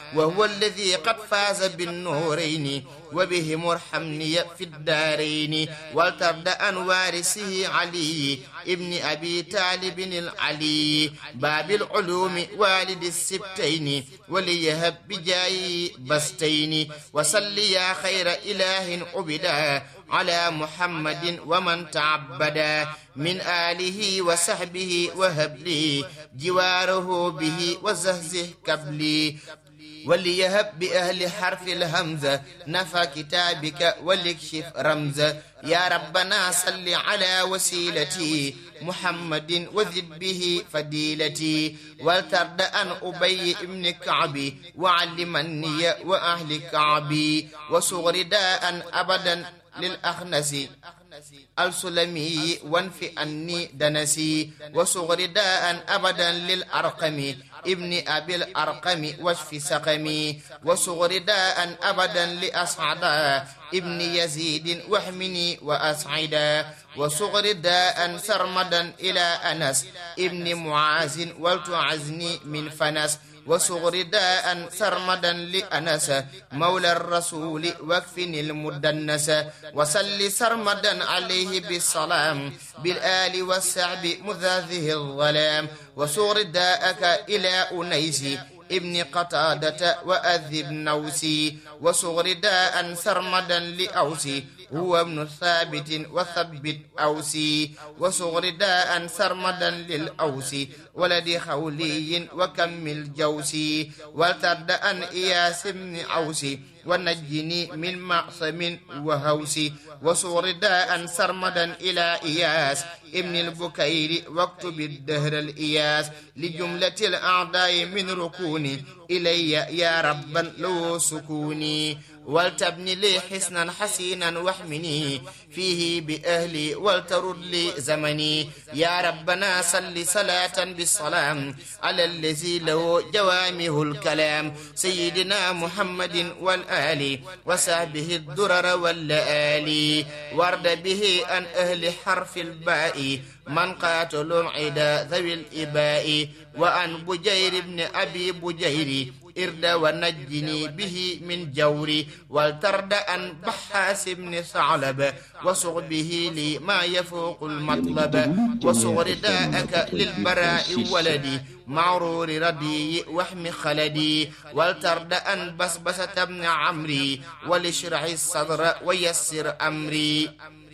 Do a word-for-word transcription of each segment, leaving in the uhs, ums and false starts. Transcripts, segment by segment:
وهو الذي قد فاز بالنورين وبه مرحمني في الدارين والترد أن وارثه علي ابن أبي طالب العلي باب العلوم والد السبتين وليهب بجاي بستين وصل يا خير إله عبدا على محمد ومن تعبدا من آله وصحبه وهب لي جواره به وزهزه كبلي وليهب بأهل حرف الهمزة نفى كتابك وليكشف رمزة يا ربنا صل على وسيلتي محمد وزد به فديلتي والترد أن أبي ابن كعبي وعلمني وأهل كعبي وصغر داء أبدا للأخنس السلمي وانفي أني دنسي وصغر داء أبدا للأرقم ابن أبي الأرقم واشف سقمي وصغر داء أبدا لأسعدا ابن يزيد واحمني وأسعدا وصغر داء سرمدا إلى أنس ابن معاذ ولتعزني من فنس وصغر داء سرمدا لأنس مولى الرسول واكفني المدنس وصل سرمدا عليه بالسلام بالآل والسعب مذاذه الظلام وصغر داءك إلى أنيس ابن قتادة وأذب نوسي وصغر داء سرمدا لأوسي هو ابن ثابت وثبت أوسي وصغر داء سرمدا للأوسي ولد خولي وكمل جوسي والترد أن إياس بن أوسي ونجني من معصم وهوسي وصغر داء سرمدا إلى إياس ابن البكير واكتب الدهر الإياس لجملة الأعداء من ركوني إلي يا ربا لو سكوني ولتبني لي حسنا حسينا واحمني فيه بأهلي ولترد لي زمني يا ربنا صل صلاة بالسلام على الذي له جوامه الكلام سيدنا محمد والآل وصحبه الدرر واللآلي وارد به عن أهل حرف الباء من قاتلوا العدا ذوي الإباء وعن بجير بن أبي بجير إرد ونجني به من جوري والترد أن بحاس بن ثعلب وصغ به لي ما يفوق المطلب وصغر داءك للبراء ولدي معرور ردي وحم خلدي والترد أن بسبسة بن عمري ولشرح الصدر ويسر أمري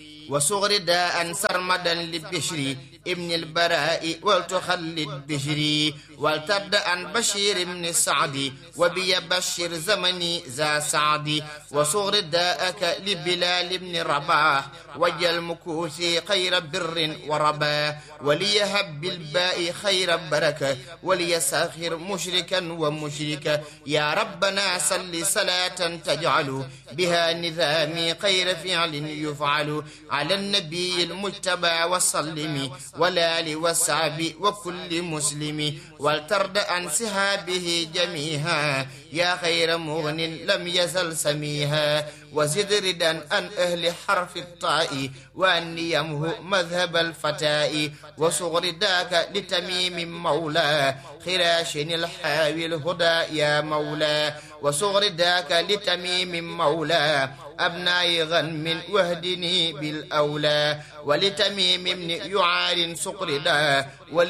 وصغر داء سرمدا للبشري ابن البراء ولتخلد بشري والتبدأ عن بشير من سعدي وبي بشر زمني ذا سعدي وصغر داءك لبلال بن رباح وجل مكوثي خير بر ورباه وليهب بالباء خير بركة وليساخر مشركا ومشركا يا ربنا صل صلاة تجعل بها نظامي خير فعل يفعل على النبي المجتبى والسلم والآل والصحب وكل مسلم والترد عن سهابه جميعا يا خير مغن لم يزل سميها وزد ردا عن أهل حرف الطاء وأن يمه مذهب الفتاء وصغر داك لتميم مولى خراش الحاوي الهدى يا مولى وصغر داك لتميم مولى أبناء غنم واهدني بالأولى ولتميم ابن يعار سقردا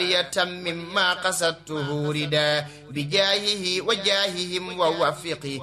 وليتمم ما قصدته ردا بجاهه وجاههم ووفقي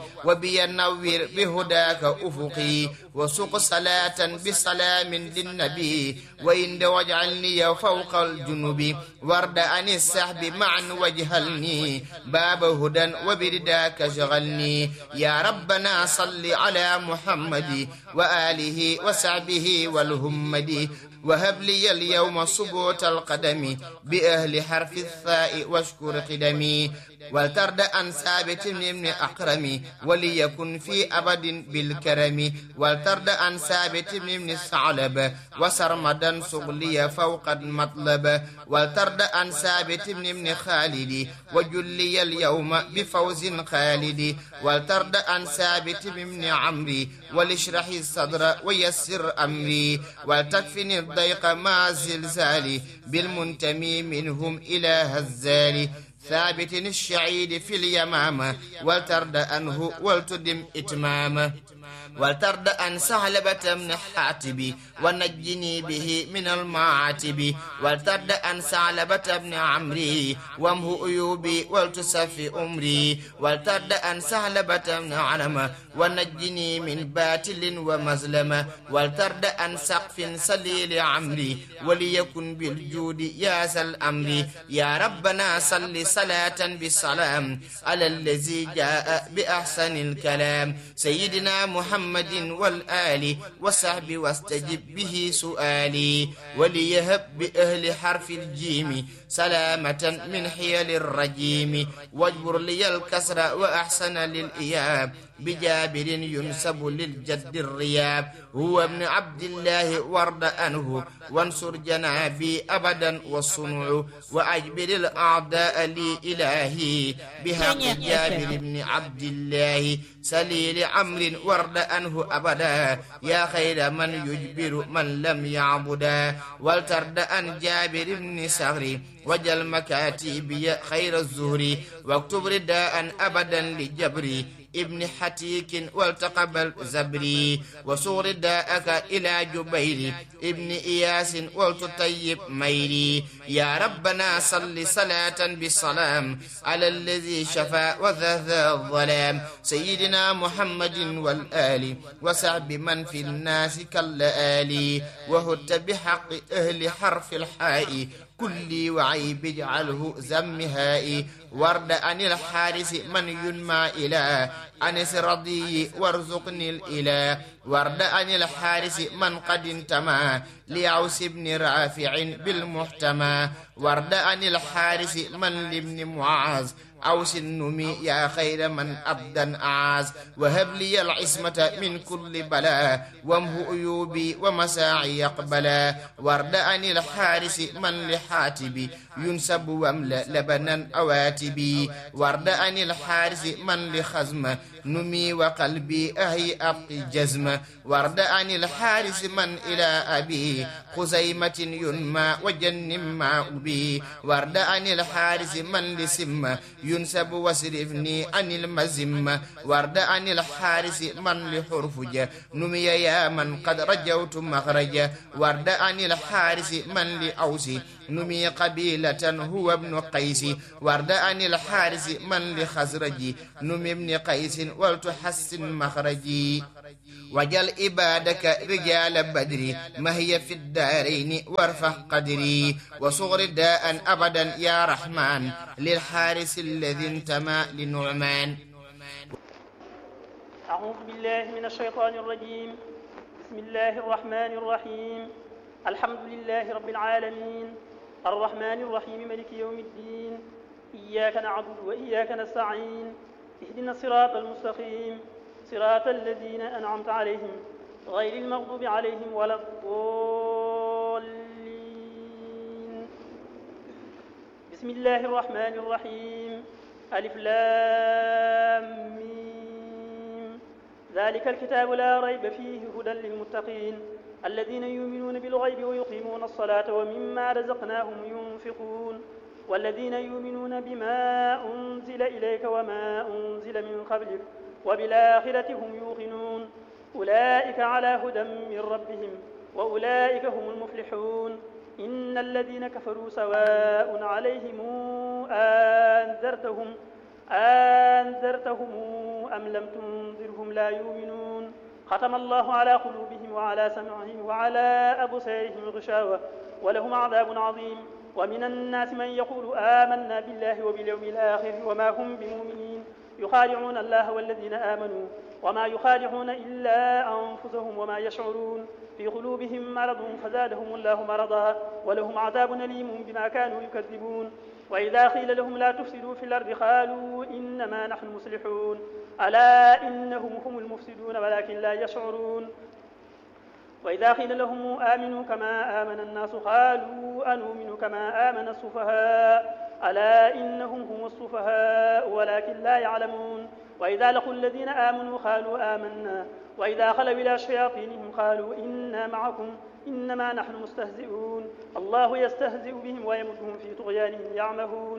وبينور بهداك أفقي وسق صلاة بسلام للنبي وإن واجعلني فوق الجنوب ورد عن السحب معا واجهلني باب هدى وبرداك شغلني يا ربنا صل على محمد وآله وصحبه والهمد وهب لي اليوم صبوت القدم بأهل حرف الثاء واشكر قدمي والترد عن ثابت من أقرم وليكن في أبد بالكرم والترد عن ثابت من الثعلب وسرمدا صغلي فوق المطلب والترد عن ثابت من خالد وجلي اليوم بفوز خالد والترد عن ثابت من عمري ولشرح الصدر ويسر أمري والتكفني الضيق مع الزلزال بالمنتمي منهم إلى هزال ثابت الشعيد في اليمامة ولترد أنه ولتدم إتمامه ولترد أن سهلبة من حاتبي ونجني به من المعاتب ولترد أن سهلبة بن عمري وامه أيوبي ولتسفي أمري ولترد أن سهلبة بن علمة ونجني من باتل ومظلمة ولترد أن سقف سليل عمري وليكن بالجود يا ذا الأمر يا ربنا صل صلاة بالسلام على الذي جاء بأحسن الكلام سيدنا محمد والآل وصحبه واستجب به سؤالي وليهب بأهل حرف الجيم سلامة من حيل الرجيم واجبر لي الكسر وأحسن للإياب بجابر ينسب للجد الرياب هو ابن عبد الله وارض عنه وانصر جنابي أبدا والصنع وأجبر الأعداء لي إلهي بحق جابر بن عبد الله سليل عمر وارض عنه أبدا يا خير من يجبر من لم يعبدا ولترد عن جابر بن صغري وجل مكاتبي خير الزهري واكتب رداء أبدا لجبري ابن حتيك والتقبل زبري وصور داءك إلى جبير ابن إياس والتطيب ميري يا ربنا صل صلاة بالسلام على الذي شفى وذهب الظلام سيدنا محمد والآل وسعب من في الناس كالآلي وهت بحق أهل حرف الحاء كلي وعيب اجعله زمهائي ورد عن الحارس من ينمى إلى أنس رضي وارزقني الإله ورد عن الحارس من قد انتمى لعوس بن رافع بالمحتمى ورد عن الحارس من لابن معاذ أوس النمي يا خير من أبدا أعاز وهب لي العصمة من كل بلاء وامه أيوبي ومساعي يقبلا ورد عن الحارس من لحاتبي ينسب واملأ لبنا أواتبي ورد عن الحارس من لخزمة نمي وقلبي أهي أبقي جزمة ورد عن الحارس من إلى أبي خزيمة ينمى وجن ما أبي ورد عن الحارس من لسمة ينسب واسرفني عن المزمة ورد عن الحارس من لحرفجة نمي يا من قد رجوت مخرجة ورد عن الحارس من لأوسي نمي قبيلة هو ابن قيس ورد عن الحارس من لخزرجي نمي ابن قيس ولتحسن مخرجي وجل إبادك رجال بدري ما هي في الدارين وارفع قدري وصغر داء أبدا يا رحمن للحارس الذي انتمى لنعمان. أعوذ بالله من الشيطان الرجيم. بسم الله الرحمن الرحيم. الحمد لله رب العالمين الرحمن الرحيم ملك يوم الدين إياك نعبد وإياك نستعين اهدنا الصراط المستقيم صراط الذين أنعمت عليهم غير المغضوب عليهم ولا الضالين. بسم الله الرحمن الرحيم ألف لام ميم ذلك الكتاب لا ريب فيه هدى للمتقين الذين يؤمنون بالغيب ويقيمون الصلاة ومما رزقناهم ينفقون والذين يؤمنون بما أنزل إليك وما أنزل من قبلك وبالآخرة هم يوقنون أولئك على هدى من ربهم وأولئك هم المفلحون. إن الذين كفروا سواء عليهم أنذرتهم أنذرتهم أم لم تنذرهم لا يؤمنون. ختم الله على قلوبهم وعلى سمعهم وعلى أبصارهم غشاوة ولهم عذاب عظيم. ومن الناس من يقول آمنا بالله وباليوم الآخر وما هم بمؤمنين يخادعون الله والذين آمنوا وما يخادعون إلا أنفسهم وما يشعرون في قلوبهم مرض فزادهم الله مرضا ولهم عذاب أليم بما كانوا يكذبون. وإذا قيل لهم لا تفسدوا في الأرض قالوا إنما نحن مصلحون ألا إنهم هم المفسدون ولكن لا يشعرون. وإذا قيل لهم آمنوا كما آمن الناس قالوا أنؤمن كما آمن السفهاء ألا إنهم هم السفهاء ولكن لا يعلمون. وإذا لقوا الذين آمنوا قالوا آمنا وإذا خلوا إلى شياطينهم قالوا إنا معكم إنما نحن مستهزئون الله يستهزئ بهم ويمدهم في طغيانهم يعمهون.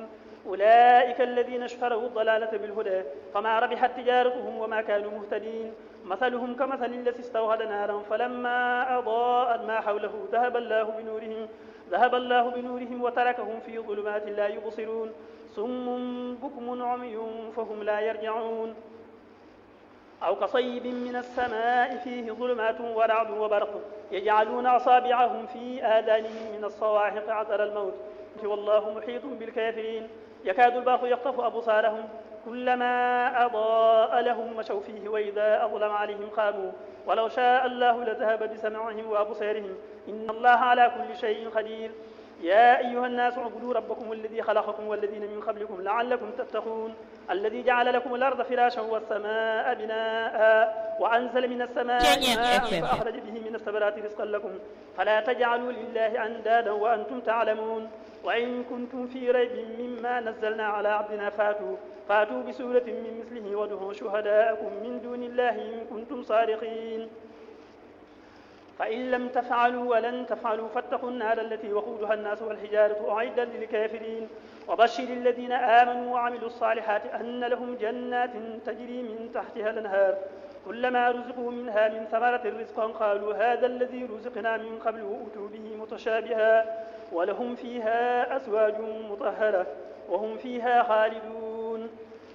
أولئك الذين اشتروا الضلالة بالهدى فما ربحت تجارتهم وما كانوا مهتدين مثلهم كمثل الذي استوقد نارا فلما أضاءت ما حوله ذهب الله بنورهم ذهب الله بنورهم وتركهم في ظلمات لا يبصرون صم بكم عمي فهم لا يرجعون أو كصيب من السماء فيه ظلمات ورعد وبرق يجعلون أصابعهم في آذانهم من الصواعق حذر الموت والله محيط بالكافرين يكاد البرق يخطف أبصارهم كلما أضاء لهم مشوا فيه وإذا أظلم عليهم قاموا ولو شاء الله لذهب بسمعهم وأبصارهم إن الله على كل شيء قدير يا أيها الناس اعبدوا ربكم الذي خلقكم والذين من قبلكم لعلكم تتقون الذي جعل لكم الأرض فراشا والسماء بناء وأنزل من السماء ماء فأخرج به من الثمرات رزقا لكم فلا تجعلوا لله أندادا وأنتم تعلمون وإن كنتم في ريب مما نزلنا على عبدنا فاتوا فاتوا بسورة من مثله وادعوا شهداءكم من دون الله إن كنتم صادقين فإن لم تفعلوا ولن تفعلوا فاتقوا النار التي وقودها الناس والحجارة أعدت للكافرين وبشر الذين آمنوا وعملوا الصالحات أن لهم جنات تجري من تحتها الأنهار كلما رزقوا منها من ثمرة رزقا قالوا هذا الذي رزقنا من قبل وأتوا به متشابها ولهم فيها أزواج مطهرة وهم فيها خالدون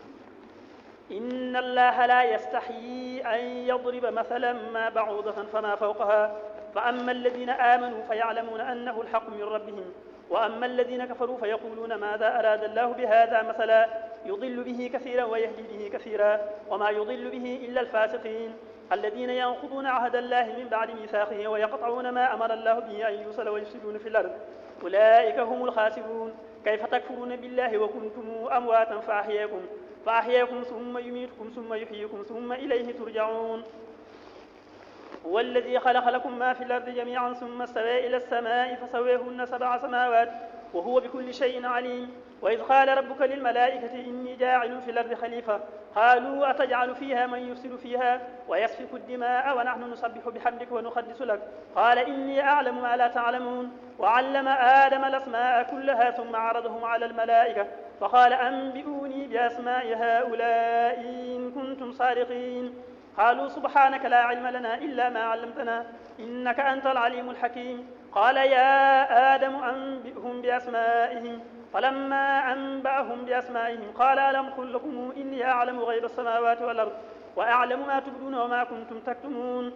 إن الله لا يستحيي أن يضرب مثلا ما بعوضة فما فوقها فأما الذين آمنوا فيعلمون أنه الحق من ربهم وأما الذين كفروا فيقولون ماذا أراد الله بهذا مثلا يضل به كثيرا ويهدي به كثيرا وما يضل به إلا الفاسقين الذين ينقضون عهد الله من بعد ميثاقه ويقطعون ما أمر الله به أن يوصل ويفسدون في الأرض أولئك هم الخاسرون كيف تكفرون بالله وكنتم أمواتا فأحياكم فأحياكم ثم يميتكم ثم يحييكم ثم إليه ترجعون هو الذي خلق لكم ما في الأرض جميعا ثم استوى إلى السماء فسويهن سبع سماوات وهو بكل شيء عليم وإذ قال ربك للملائكة إني جاعل في الأرض خليفة قالوا أتجعل فيها من يفسد فيها ويسفك الدماء ونحن نسبح بحمدك ونقدس لك قال إني أعلم ما لا تعلمون وعلم آدم الأسماء كلها ثم عرضهم على الملائكة فقال أنبئوني بأسماء هؤلاء إن كنتم صادقين قالوا سبحانك لا علم لنا إلا ما علمتنا إنك أنت العليم الحكيم قال يا آدم أنبئهم بأسمائهم فلما أنبأهم بأسمائهم قال ألم قل لكم إني أعلم غيب السماوات والأرض وأعلم ما تبدون وما كنتم تكتمون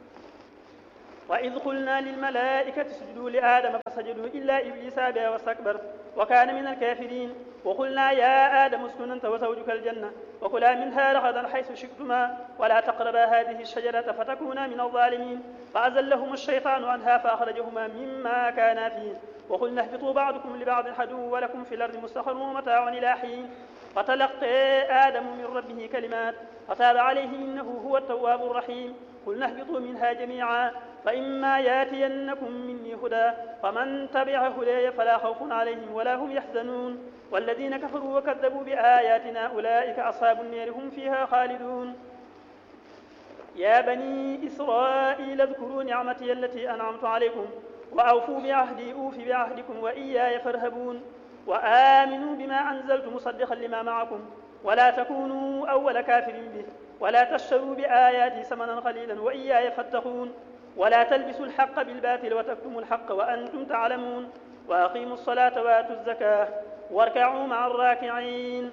وإذ قلنا للملائكة اسجدوا لآدم فسجدوا إلا إبليس أبى واستكبر وكان من الكافرين وقلنا يا آدم اسكن أنت وزوجك الجنة وكلا منها رغدا حيث شئتما ولا تقربا هذه الشجرة فتكونا من الظالمين فأزلهما الشيطان عنها فأخرجهما مما كانا فيه وقلنا اهبطوا بعضكم لبعض عدو ولكم في الأرض مستقر ومتاع إلى حين فتلقى آدم من ربه كلمات فتاب عليه إنه هو التواب الرحيم قلنا اهبطوا منها جميعا فإما ياتينكم مني هدى فمن تبع هداي فلا خوف عليهم ولا هم يحزنون والذين كفروا وكذبوا بآياتنا أولئك أصحاب النار هم فيها خالدون يا بني إسرائيل اذكروا نعمتي التي أنعمت عليكم وأوفوا بعهدي أوف بعهدكم وإياي فارهبون وآمنوا بما أنزلت مصدقا لما معكم ولا تكونوا أول كافر به ولا تشتروا بآياتي ثمنا قليلا وإياي فاتقون ولا تلبسوا الحق بالباطل وتكتموا الحق وأنتم تعلمون وأقيموا الصلاة وآتوا الزكاة واركعوا مع الراكعين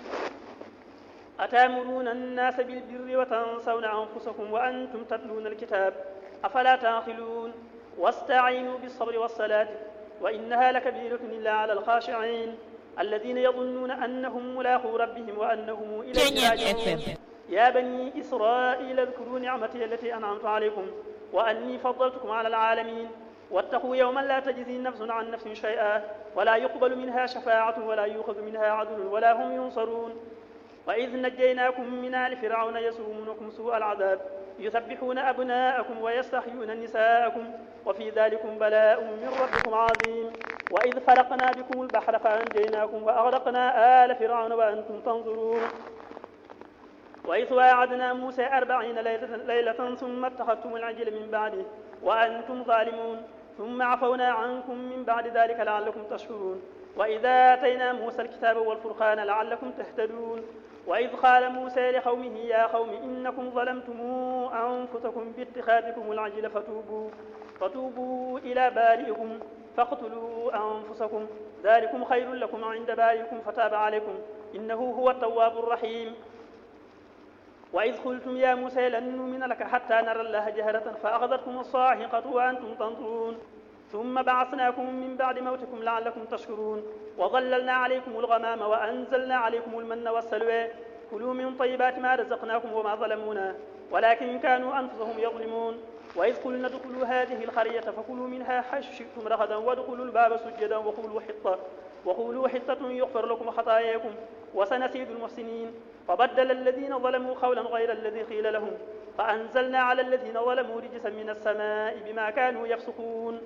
أتأمرون الناس بالبر وتنسون أنفسكم وأنتم تتلون الكتاب أفلا تعقلون واستعينوا بالصبر والصلاة وإنها لكبيرة إلا على الخاشعين الذين يظنون أنهم ملاقو ربهم وأنهم إليه راجعون يا بني إسرائيل اذكروا نعمتي التي أنعمت عليكم وأني فضلتكم على العالمين واتقوا يوما لا تجزي نفس عن نفس شيئا ولا يقبل منها شفاعة ولا يؤخذ منها عدل ولا هم ينصرون وإذ نجيناكم من آل فرعون يسومونكم سوء العذاب يذبحون أبناءكم ويستحيون نساءكم وفي ذلكم بلاء من ربكم عظيم وإذ فرقنا بكم البحر فأنجيناكم وأغرقنا آل فرعون وأنتم تنظرون وإذ واعدنا موسى أربعين ليلة ثم اتخذتم العجل من بعده وأنتم ظالمون ثم عفونا عنكم من بعد ذلك لعلكم تشكرون وإذا آتينا موسى الكتاب والفرقان لعلكم تهتدون وإذ قال موسى لقومه يا قوم إنكم ظلمتم أنفسكم باتخاذكم العجل فتوبوا, فتوبوا إلى بارئكم فاقتلوا أنفسكم ذلكم خير لكم عند بارئكم فتاب عليكم إنه هو التواب الرحيم. وإذ قلتم يا موسى لن نؤمن لك حتى نرى الله جهرة فأخذتكم الصاعقة وأنتم تنظرون ثم بعثناكم من بعد موتكم لعلكم تشكرون وظللنا عليكم الغمام وأنزلنا عليكم المن والسلوى كلوا من طيبات ما رزقناكم وما ظلمونا ولكن كانوا أنفسهم يظلمون. وإذ قلنا ادخلوا هذه القرية فكلوا منها حيث شئتم رغدا وادخلوا الباب سجدا وقولوا حطة وقولوا حطة يغفر لكم خطاياكم وسنزيد المحسنين. فبدل الذين ظلموا قولا غير الذي قيل لهم فأنزلنا على الذين ظلموا رجسا من السماء بما كانوا يفسقون.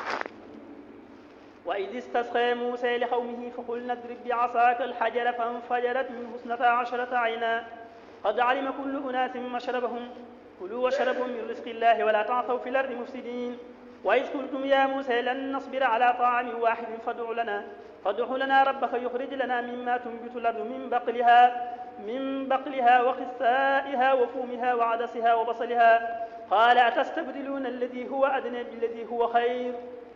وإذ استسقى موسى لقومه فقلنا اضرب بعصاك الحجر فانفجرت منه اثنتا عشرة عينا قد علم كل أناس مشربهم كلوا واشربوا من رزق الله ولا تعثوا في الأرض مفسدين. وإذ قلتم يا موسى لن نصبر على طعام واحد فادع لنا فادع لنا ربك يخرج لنا مما تنبت الأرض من بقلها من بقلها وقثائها وفومها وعدسها وبصلها قال أتستبدلون الذي هو أدنى بالذي هو خير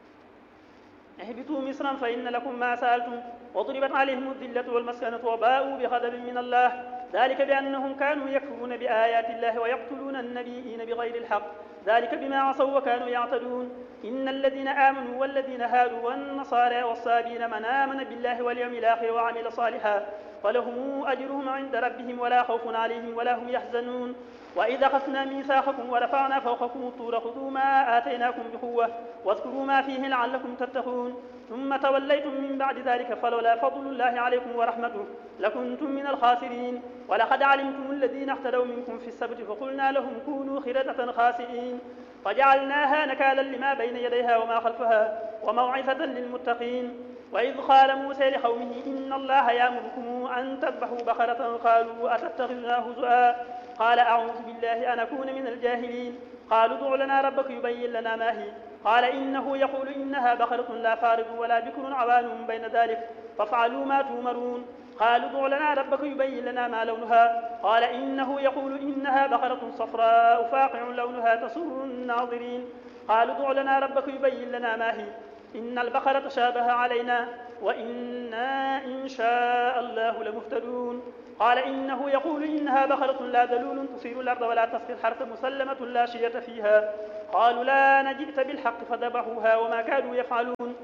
اهبطوا مصرا فإن لكم ما سألتم وضربت عليهم الذلة والمسكنة وباءوا بغضب من الله ذلك بأنهم كانوا يكفرون بآيات الله ويقتلون النبيين بغير الحق ذلك بما عصوا وكانوا يعتدون. إن الذين آمنوا والذين هادوا والنصارى والصابين من آمن بالله واليوم الآخر وعمل صالحا فلهم أجرهم عند ربهم ولا خوف عليهم ولا هم يحزنون. وإذا أخذنا ميثاقكم ورفعنا فوقكم الطور خذوا ما آتيناكم بقوة واذكروا ما فيه لعلكم تتقون ثم توليتم من بعد ذلك فلولا فضل الله عليكم ورحمته لكنتم من الخاسرين. ولقد علمتم الذين اعتدوا منكم في السبت فقلنا لهم كونوا قردة خاسئين فجعلناها نكالا لما بين يديها وما خلفها وموعظة للمتقين. وإذ قال موسى لقومه إن الله يأمركم أن تذبحوا بقرة قالوا أتتخذنا هزؤا قال أعوذ بالله أن أكون من الجاهلين قالوا ادع لنا ربك يبين لنا ما هي قال إنه يقول إنها بقرة لا فارض ولا بكر عوان بين ذلك فافعلوا ما تؤمرون قالوا ادع لنا ربك يبين لنا ما لونها قال إنه يقول إنها بقرة صفراء فاقع لونها تسر الناظرين قالوا ادع لنا ربك يبين لنا ما هي إن البقرة تشابه علينا وإنا إن شاء الله لمهتدون قال إنه يقول إنها بقرة لا ذلول تصير الأرض ولا تسقي الحرث مسلمة لا شية فيها قالوا لا نجئت بالحق فذبحوها وما كانوا يفعلون.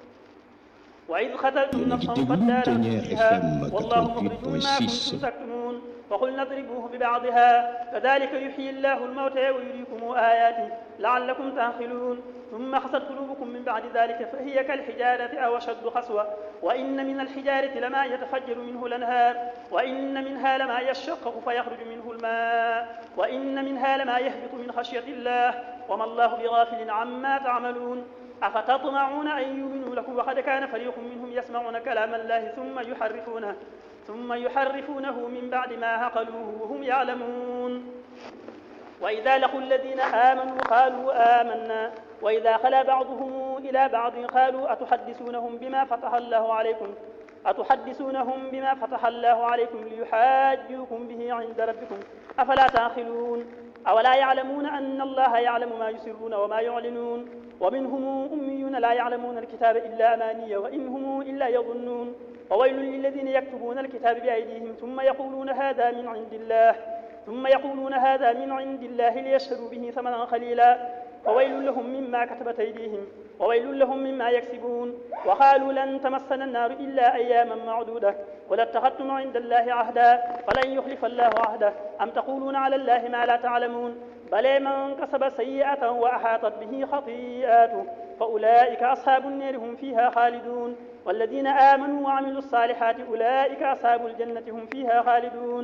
وإذ قتلتم نفسا فادارأتم فيها والله مخرج ما كنتم تكتمون فقلنا اضربوه ببعضها كذلك يحيي الله الموتى ويريكم آياته لعلكم تعقلون. ثم قست قلوبكم من بعد ذلك فهي كالحجارة أو أشد قسوة وإن من الحجارة لما يتفجر منه الأنهار وإن منها لما يشقق فيخرج منه الماء وإن منها لما يهبط من خشية الله وما الله بغافل عما تعملون. أفتطمعون أن يؤمنوا لكم وقد كان فريق منهم يسمعون كلام الله ثم يحرفونه ثم يحرفونه من بعد ما عقلوه وهم يعلمون. وإذا لقوا الذين آمنوا قالوا آمنا وإذا خلا بعضهم إلى بعض قالوا أتحدثونهم بما فتح الله عليكم أتحدثونهم بما فتح الله عليكم ليحاجوكم به عند ربكم أفلا تعقلون. أولا يعلمون أن الله يعلم ما يسرون وما يعلنون ومنهم أميون لا يعلمون الكتاب إلا أماني وإن هم إلا يظنون وويل للذين يكتبون الكتاب بأيديهم ثم يقولون هذا من عند الله ثم يقولون هذا من عند الله ليشتروا به ثمنا قليلا وويل لهم مما كتبت أيديهم وويل لهم مما يكسبون. وقالوا لن تمسنا النار إلا أياما معدودة قل اتخذتم عند الله عهدا فلن يخلف الله عهده أم تقولون على الله ما لا تعلمون بل من كسب سيئة وأحاطت به خطيئاته فأولئك أصحاب النار هم فيها خالدون والذين آمنوا وعملوا الصالحات أولئك أصحاب الجنة هم فيها خالدون.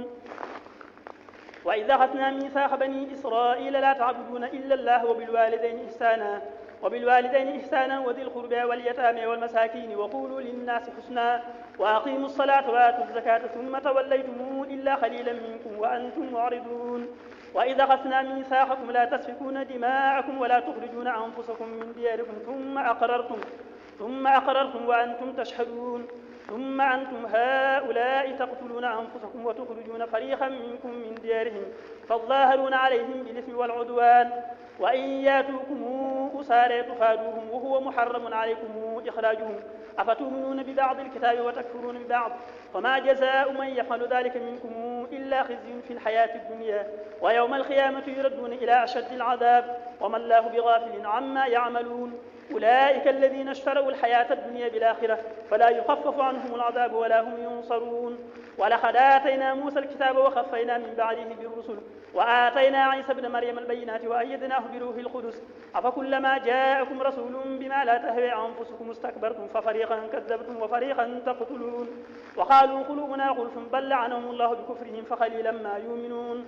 وإذا أخذنا ميثاق بني إسرائيل لا تعبدون إلا الله وبالوالدين إحسانا وبالوالدين إحسانا وذي القربى واليتامى والمساكين وقولوا للناس حسنا وأقيموا الصلاة وآتوا الزكاة ثم توليتم إلا قليلا منكم وأنتم معرضون. وإذا أخذنا ميثاقكم لا تسفكون دماءكم ولا تخرجون أنفسكم من دياركم ثم أقررتم ثم أقررتم وأنتم تشهدون ثم أنتم هؤلاء تقتلون أنفسكم وتخرجون فريقا منكم من ديارهم فظاهرون عليهم بالإثم والعدوان وإن ياتوكم أسارى تفادوهم وهو محرم عليكم إخراجهم أفتؤمنون ببعض الكتاب وتكفرون ببعض فما جزاء من يفعل ذلك منكم إلا خزي في الحياة الدنيا ويوم القيامة يردون إلى أشد العذاب وما الله بغافل عما يعملون أولئك الذين اشتروا الحياة الدنيا بالآخرة فلا يخفف عنهم العذاب ولا هم ينصرون ولقد آتينا موسى الكتاب وخفينا من بعده بالرسل وآتينا عيسى ابن مريم البينات وأيدناه بروح القدس أفكلما جاءكم رسول بما لا تهوى أنفسكم استكبرتم ففريقا كذبتم وفريقا تقتلون وقالوا قلوبنا غلف بل لعنهم الله بكفرهم فقليلا ما يؤمنون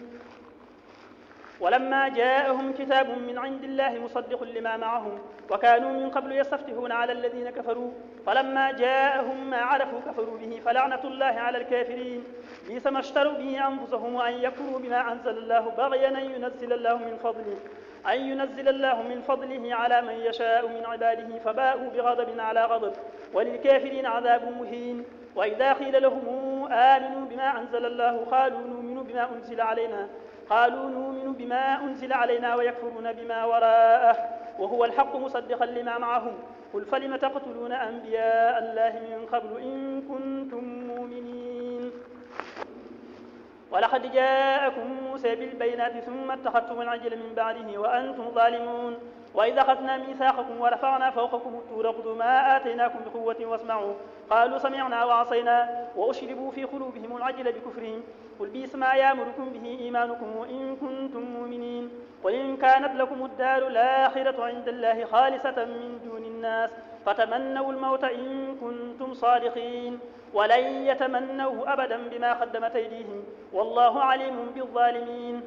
ولما جاءهم كتاب من عند الله مصدق لما معهم وكانوا من قبل يستفتحون على الذين كفروا فلما جاءهم ما عرفوا كفروا به فلعنة الله على الكافرين بئس ما اشتروا به أنفسهم أن يكفروا بما أنزل الله بغيا أن ينزل الله من فضله أن ينزل الله من فضله على من يشاء من عباده فباءوا بغضب على غضب وللكافرين عذاب مهين وإذا قيل لهم آمنوا بما أنزل الله قالوا نؤمن بما أنزل علينا قالوا نؤمن بما أنزل علينا ويكفرون بما وراءه وهو الحق مصدقا لما معهم قل فلم تقتلون أنبياء الله من قبل إن كنتم مؤمنين ولقد جاءكم موسى بالبينات ثم اتخذتم العجل من بعده وأنتم ظالمون وإذا أخذنا ميثاقكم ورفعنا فوقكم الطور خذوا ما آتيناكم بقوة واسمعوا قالوا سمعنا وعصينا وأشربوا في قلوبهم العجل بكفرهم قل بئس ما يأمركم به إيمانكم وإن كنتم مؤمنين قل إن كانت لكم الدار الآخرة عند الله خالصة من دون الناس فتمنوا الموت إن كنتم صادقين ولن يتمنوه أبدا بما قدمت أيديهم والله عليم بالظالمين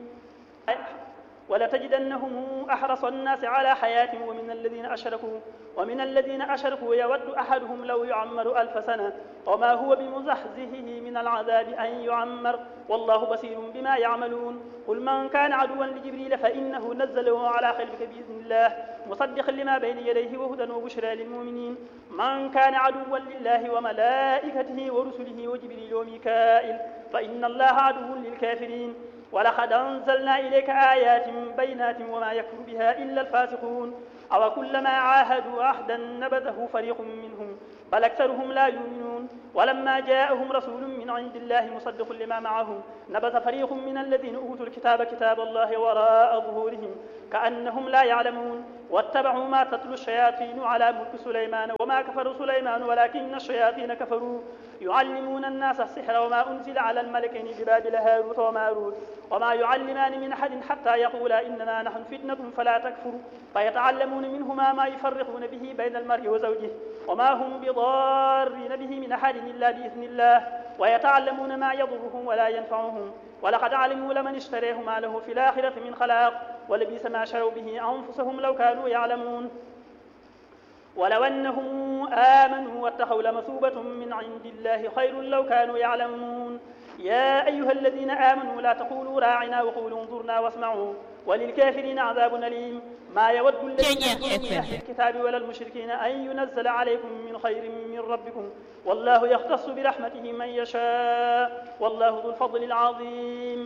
ولتجدنهم أحرص الناس على حياة ومن الذين أشركوا ومن الذين أشركوا يود أحدهم لو يعمر ألف سنة وما هو بمزحزحه من العذاب أن يعمر والله بصير بما يعملون قل من كان عدوا لجبريل فإنه نزله على قلبك بإذن الله مصدقا لما بين يديه وهدى وبشرى للمؤمنين من كان عدوا لله وملائكته ورسله وجبريل وميكائيل فإن الله عدو للكافرين ولقد أنزلنا إليك آيات بينات وما يكفر بها إلا الفاسقون أو كلما عاهدوا عهدا نبذه فريق منهم بل أكثرهم لا يؤمنون ولما جاءهم رسول من عند الله مصدق لما معهم نبذ فريق من الذين أوتوا الكتاب كتاب الله وراء ظهورهم كأنهم لا يعلمون واتبعوا ما تتلو الشياطين على ملك سليمان وما كفر سليمان ولكن الشياطين كفروا يعلمون الناس السحر وما أنزل على الملكين ببابل هاروت وماروت وما يعلمان من أحد حتى يقولا إنما نحن فتنة فلا تكفر فيتعلمون منهما ما يفرقون به بين المرء وزوجه وما هم بضارين به من أحد إلا بإذن الله ويتعلمون ما يضرهم ولا ينفعهم ولقد علموا لمن اشتريه ما له في الآخرة من خلاق ولبئس ما شروا به أنفسهم لو كانوا يعلمون ولو أنهم آمنوا واتقوا لمثوبة من عند الله خير لو كانوا يعلمون يا أيها الذين آمنوا لا تقولوا راعنا وقولوا انظرنا واسمعوا وللكافرين عذاب أليم ما يود الذين كفروا من أهل الكتاب ولا المشركين أن ينزل عليكم من خير من ربكم والله يختص برحمته من يشاء والله ذو الفضل العظيم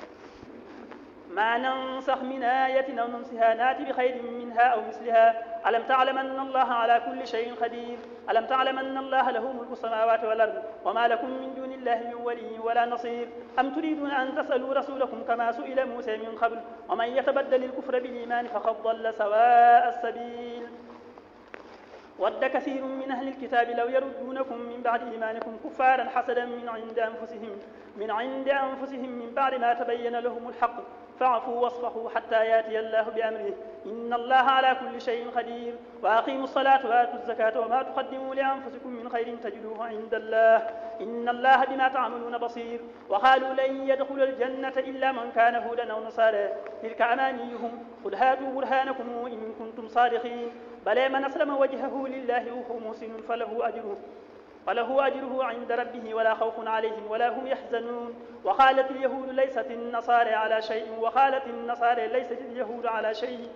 ما ننسخ من آية أو ننسها نأت بخير منها أو مثلها ألم تعلم أن الله على كل شيء قدير ألم تعلم أن الله له ملك السماوات والأرض وما لكم من دون الله من ولي ولا نصير أم تريدون أن تسألوا رسولكم كما سئل موسى من قبل ومن يتبدل الكفر بالإيمان فقد ضل سواء السبيل ود كثير من أهل الكتاب لو يردونكم من بعد إيمانكم كفارا حسدا من عند أنفسهم من عند أنفسهم من بعد ما تبين لهم الحق فاعفوا واصفحوا حتى يأتي الله بأمره إن الله على كل شيء قدير وأقيموا الصلاة وآتوا الزكاة وما تقدموا لأنفسكم من خير تجدوه عند الله إن الله بما تعملون بصير وقالوا لن يدخل الجنة إلا من كان هودا أو نصارى تلك أمانيهم قل هاتوا برهانكم إن كنتم صادقين بلى من أسلم وجهه لله وهو محسن فله أجره فله أجره عند ربه ولا خوف عليهم ولا هم يحزنون وقالت اليهود ليست النصارى على شيء وقالت النصارى ليست اليهود على شيء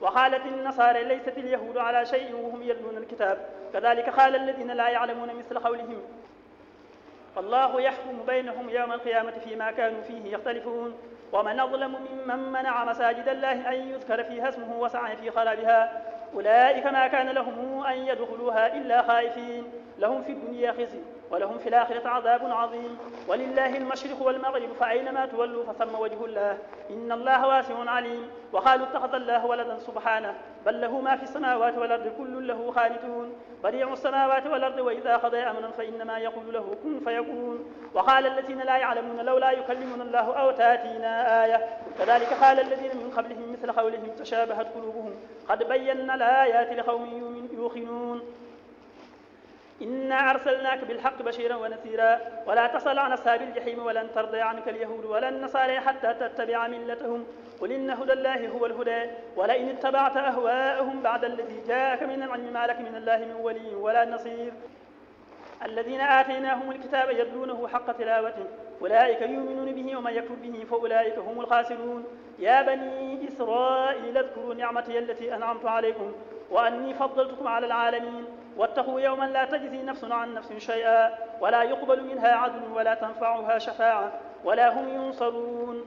وقالت النصارى ليست اليهود على شيء وهم يتلون الكتاب كذلك قال الذين لا يعلمون مثل قولهم فالله يحكم بينهم يوم القيامة فيما كانوا فيه يختلفون ومن أظلم ممن منع مساجد الله أن يذكر فيها اسمه وسعى في خرابها أولئك ما كان لهم أن يدخلوها إلا خائفين لهم في الدنيا خزي ولهم في الآخرة عذاب عظيم ولله المشرق والمغرب فأينما تولوا فثم وجه الله إن الله واسع عليم وقالوا اتخذ الله ولدا سبحانه بل له ما في السماوات والأرض كل له خانتون بديع السماوات والأرض وإذا قضى أمرا فإنما يقول له كن فيكون وقال الذين لا يعلمون لولا يكلمنا الله أو تأتينا آية كذلك قال الذين من قبلهم مثل قولهم تشابهت قلوبهم قد بينا الآيات لقوم يوقنون إنا أرسلناك بالحق بشيرا ونذيرا ولا تصل عن أصحاب الجحيم ولن ترضى عنك اليهود ولا النصارى حتى تتبع ملتهم قل إن هدى الله هو الهدى ولئن اتبعت أهواءهم بعد الذي جاءك من العلم ما لك من الله من ولي ولا نصير الذين آتيناهم الكتاب يتلونه حق تلاوته أولئك يؤمنون به ومن يكفر به فأولئك هم الخاسرون يا بني إسرائيل اذكروا نعمتي التي أنعمت عليكم وأني فضلتكم على العالمين واتقوا يوما لا تجزي نفس عن نفس شيئا ولا يقبل منها عدل ولا تنفعها شفاعة ولا هم ينصرون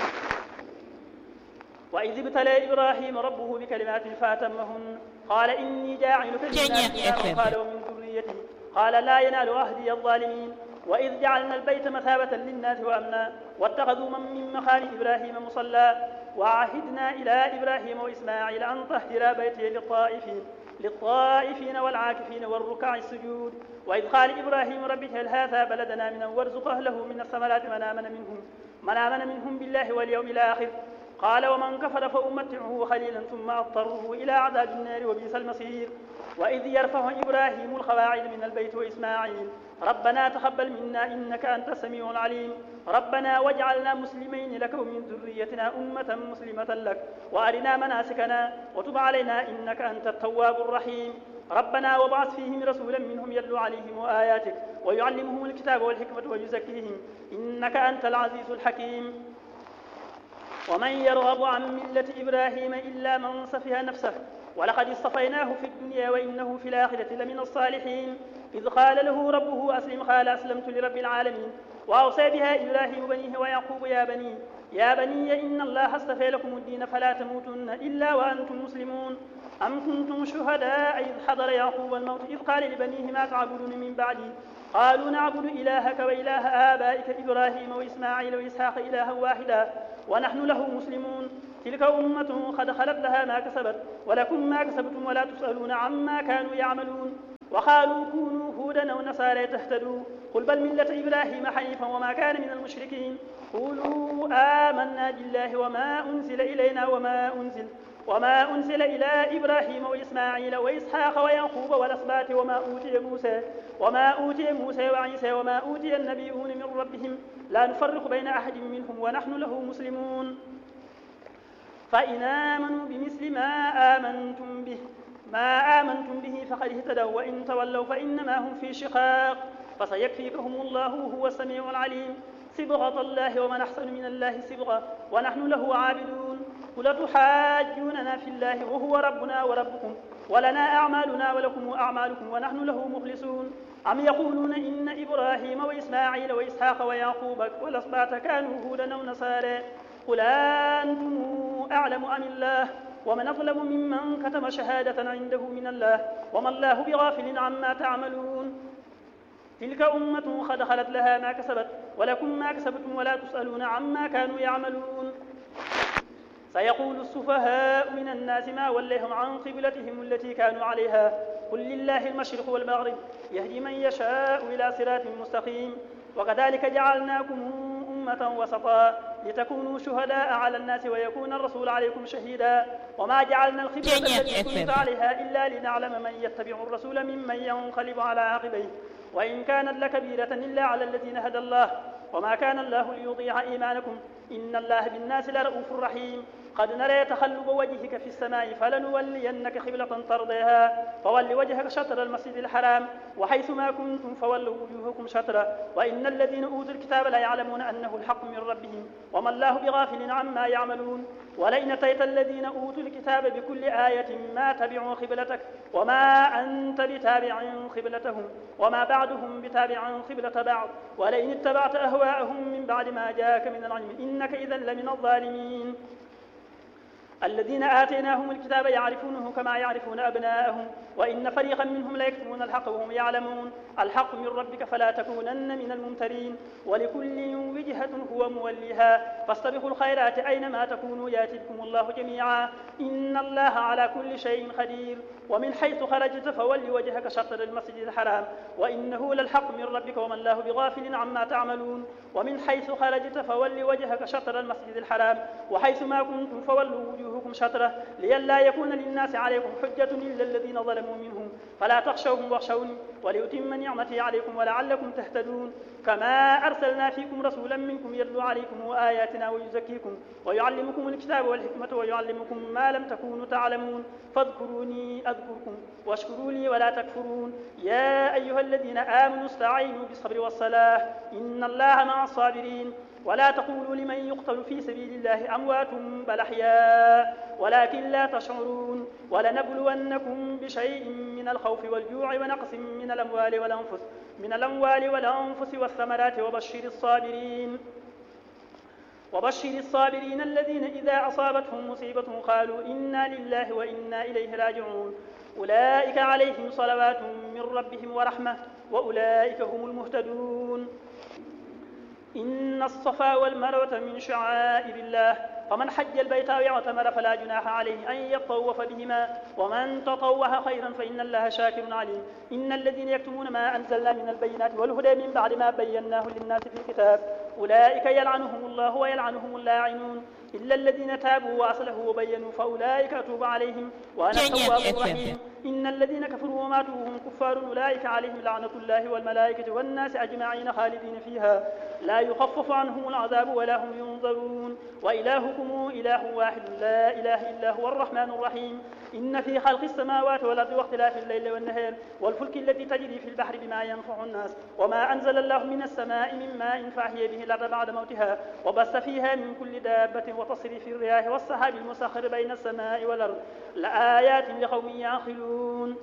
وإذ ابتلى إبراهيم ربه بكلمات فأتمهن قال إني جاعلك للناس إماما قال ومن ذريتي قال لا ينال عهدي الظالمين وإذ جعلنا البيت مثابة للناس وأمنا واتخذوا من مقام إبراهيم مصلى وعهدنا إلى إبراهيم وإسماعيل أن طهرا بيتي للطائفين للطائفين والعاكفين والركع السجود وإذ قال إبراهيم رب اجعل هذا بلدنا آمنا وارزق أهله من الثمرات من آمن منهم من آمن منهم بالله واليوم الآخر قال ومن كفر فأمتعه قليلا ثم أضطره إلى عذاب النار وبئس المصير وإذ يرفع إبراهيم القواعد من البيت وإسماعيل ربنا تقبل منا إنك أنت السميع العليم ربنا واجعلنا مسلمين لك ومن ذريتنا أمة مسلمة لك وأرنا مناسكنا وتب علينا إنك أنت التواب الرحيم ربنا وابعث فيهم رسولا منهم يتلو عليهم آياتك ويعلمهم الكتاب والحكمة ويزكيهم إنك أنت العزيز الحكيم ومن يرغب عن ملة إبراهيم إلا من سفه نفسه ولقد اصطفيناه في الدنيا وإنه في الآخرة لمن الصالحين إذ قال له ربه أسلم قال أسلمت لرب العالمين وأوصى بها إبراهيم بنيه ويعقوب يا بني يا بني إن الله اصطفى لكم الدين فلا تموتن إلا وأنتم مسلمون أم كنتم شهداء إذ حضر يعقوب الموت إذ قال لبنيه ما تعبدون من بعدي قالوا نعبد إلهك وإله آبائك إبراهيم وإسماعيل وإسحاق إلها واحدا ونحن له مسلمون تلك أمة قد خلت لها ما كسبت ولكم ما كسبتم ولا تسألون عما كانوا يعملون وقالوا كونوا هودا أو نصارى تهتدوا قل بل ملة إبراهيم حنيفا وما كان من المشركين قولوا آمنا بالله وما أنزل إلينا وما أنزل وما أنزل إلى إبراهيم وإسماعيل وإسحاق ويعقوب والأسباط وما أوتي موسى وما أوتي موسى وعيسى وما أوتي النبيون من ربهم لا نفرق بين أحد منهم ونحن له مسلمون فإن آمنوا بمثل ما آمنتم به ما آمنتم به فقد اهتدوا وإن تولوا فإنما هم في شقاق فسيكفيكهم الله وهو السميع العليم صبغة الله ومن أحسن من الله صبغة ونحن له عابدون قل تحاجوننا في الله وهو ربنا وربكم ولنا أعمالنا ولكم أعمالكم ونحن له مخلصون أم يقولون إن إبراهيم وإسماعيل وإسحاق ويعقوب والأسباط كانوا هودا أو نصارى قل أنتم أعلم أم الله ومن أظلم ممن كتم شهادة عنده من الله وما الله بغافل عما تعملون تلك أمة قد خلت لها ما كسبت ولكم ما كسبتم ولا تسألون عما كانوا يعملون سيقول السفهاء من الناس ما وليهم عن قبلتهم التي كانوا عليها قل لله المشرق والمغرب يهدي من يشاء إلى صراط مستقيم وكذلك جعلناكم أمة وسطا لتكونوا شهداء على الناس ويكون الرسول عليكم شهيدا وما جعلنا القبلة التي كنت عليها إلا لنعلم من يتبع الرسول ممن ينقلب على عقبيه وإن كانت لكبيرة إلا على الذين هدى الله وما كان الله ليضيع إيمانكم إن الله بالناس لرؤوف رحيم قد نرى تقلب وجهك في السماء فلنولينك قبلة ترضيها فول وجهك شطر المسجد الحرام وحيث ما كنتم فولوا وجوهكم شطرا وإن الذين أوتوا الكتاب لا يعلمون أنه الحق من ربهم وما الله بغافل عما يعملون ولئن أتيت الذين أوتوا الكتاب بكل آية ما تبعوا قبلتك وما أنت بتابع قبلتهم وما بعدهم بتابع قبلة بعض ولئن اتبعت أهواءهم من بعد ما جاءك من العلم إنك إذا لمن الظالمين. الذين آتيناهم الكتاب يعرفونه كما يعرفون أبناءهم وإن فريقا منهم ليكتمون الحق وهم يعلمون. الحق من ربك فلا تكونن من الممترين ولكل وجهة هو موليها فاستبقوا الخيرات أينما تكونوا يأتي بكم الله جميعا إن الله على كل شيء قدير. ومن حيث خرجت فول وجهك شطر المسجد الحرام وإنه للحق من ربك وما الله بغافل عما تعملون. ومن حيث خرجت فول وجهك شطر المسجد الحرام وحيث ما كنتم فولوا وجوهكم شطره لئلا يكون للناس عليكم حجة إلا الذين ظلموا منهم فلا تخشوهم واخشوني ولأتم نعمتي عليكم ولعلكم تهتدون. كما أرسلنا فيكم رسولا منكم يتلو عليكم آياتنا ويزكيكم ويعلمكم الكتاب والحكمة ويعلمكم ما لم تكونوا تعلمون فاذكروني أذكركم واشكروا لي ولا تكفرون. يا أيها الذين آمنوا استعينوا بالصبر والصلاة إن الله مع الصابرين. ولا تقولوا لمن يقتل في سبيل الله أموات بل أحياء ولكن لا تشعرون. ولنبلونكم بشيء من الخوف والجوع ونقص من الأموال والأنفس من الأموال والأنفس والثمرات وبشر الصابرين وبشر الصابرين الذين إذا أصابتهم مصيبة قالوا إنا لله وإنا إليه راجعون أولئك عليهم صلوات من ربهم ورحمة وأولئك هم المهتدون. إن الصفا والمروة من شعائر الله فمن حج البيت أو اعتمر فلا جناح عليه أن يطوف بهما ومن تطوع خيرا فإن الله شاكر عليم. إن الذين يكتمون ما أنزلنا من البينات والهدى من بعد ما بيناه للناس في الكتاب أولئك يلعنهم الله ويلعنهم اللاعنون إلا الذين تابوا وأصلحوا وبينوا فأولئك أتوب عليهم وأنا التواب الرحيم. إن الذين كفروا وماتوا وهم كفار أولئك عليهم لعنة الله والملائكة والناس أجمعين خالدين فيها لا يخفف عنهم العذاب ولا هم ينظرون. وإلهكم إله واحد لا إله إلا هو الرحمن الرحيم. إن في خلق السماوات والأرض واختلاف الليل والنهار والفلك التي تجري في البحر بما ينفع الناس وما أنزل الله من السماء من ماء فأحيا به الأرض بعد موتها وبث فيها من كل دابة وتصريف الرياح والسحاب المسخر بين السماء والأرض لآيات لقوم يعقلون.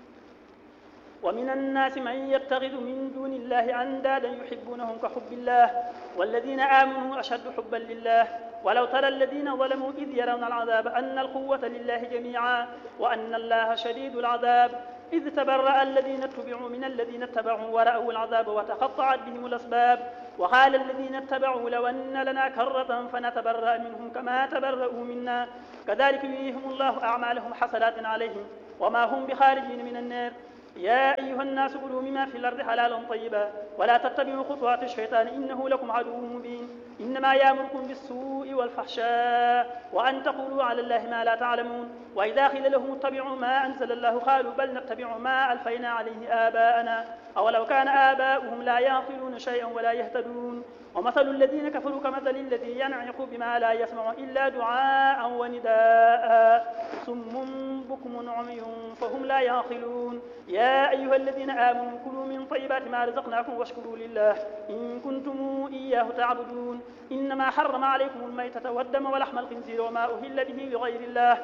ومن الناس من يتخذ من دون الله أندادا يحبونهم كحب الله والذين آمنوا أشد حبا لله. ولو ترى الذين ظلموا إذ يرون العذاب أن القوة لله جميعا وأن الله شديد العذاب إذ تبرأ الذين اتبعوا من الذين اتبعوا ورأوا العذاب وتقطعت بهم الأسباب وقال الذين اتبعوا لو أن لنا كرة فنتبرأ منهم كما تبرأوا منا كذلك يريهم الله أعمالهم حسرات عليهم وما هم بخارجين من النار. يا أيها الناس كلوا مما في الأرض حلالا طيبا ولا تتبعوا خطوات الشيطان إنه لكم عدو مبين. إنما يأمركم بالسوء والفحشاء وأن تقولوا على الله ما لا تعلمون. وإذا قيل لهم اتبعوا ما أنزل الله قالوا بل نتبع ما ألفينا عليه آباءنا أولو كان آباؤهم لا يعقلون شيئا ولا يهتدون. ومثل الذين كفروا كمثل الذي ينعق بما لا يسمع إلا دعاء ونداء صم بكم عمي فهم لا يعقلون. يا أيها الذين آمنوا كلوا من طيبات ما رزقناكم واشكروا لله إن كنتم إياه تعبدون. إنما حرم عليكم الميتة والدم ولحم الخنزير وما أهل به لغير الله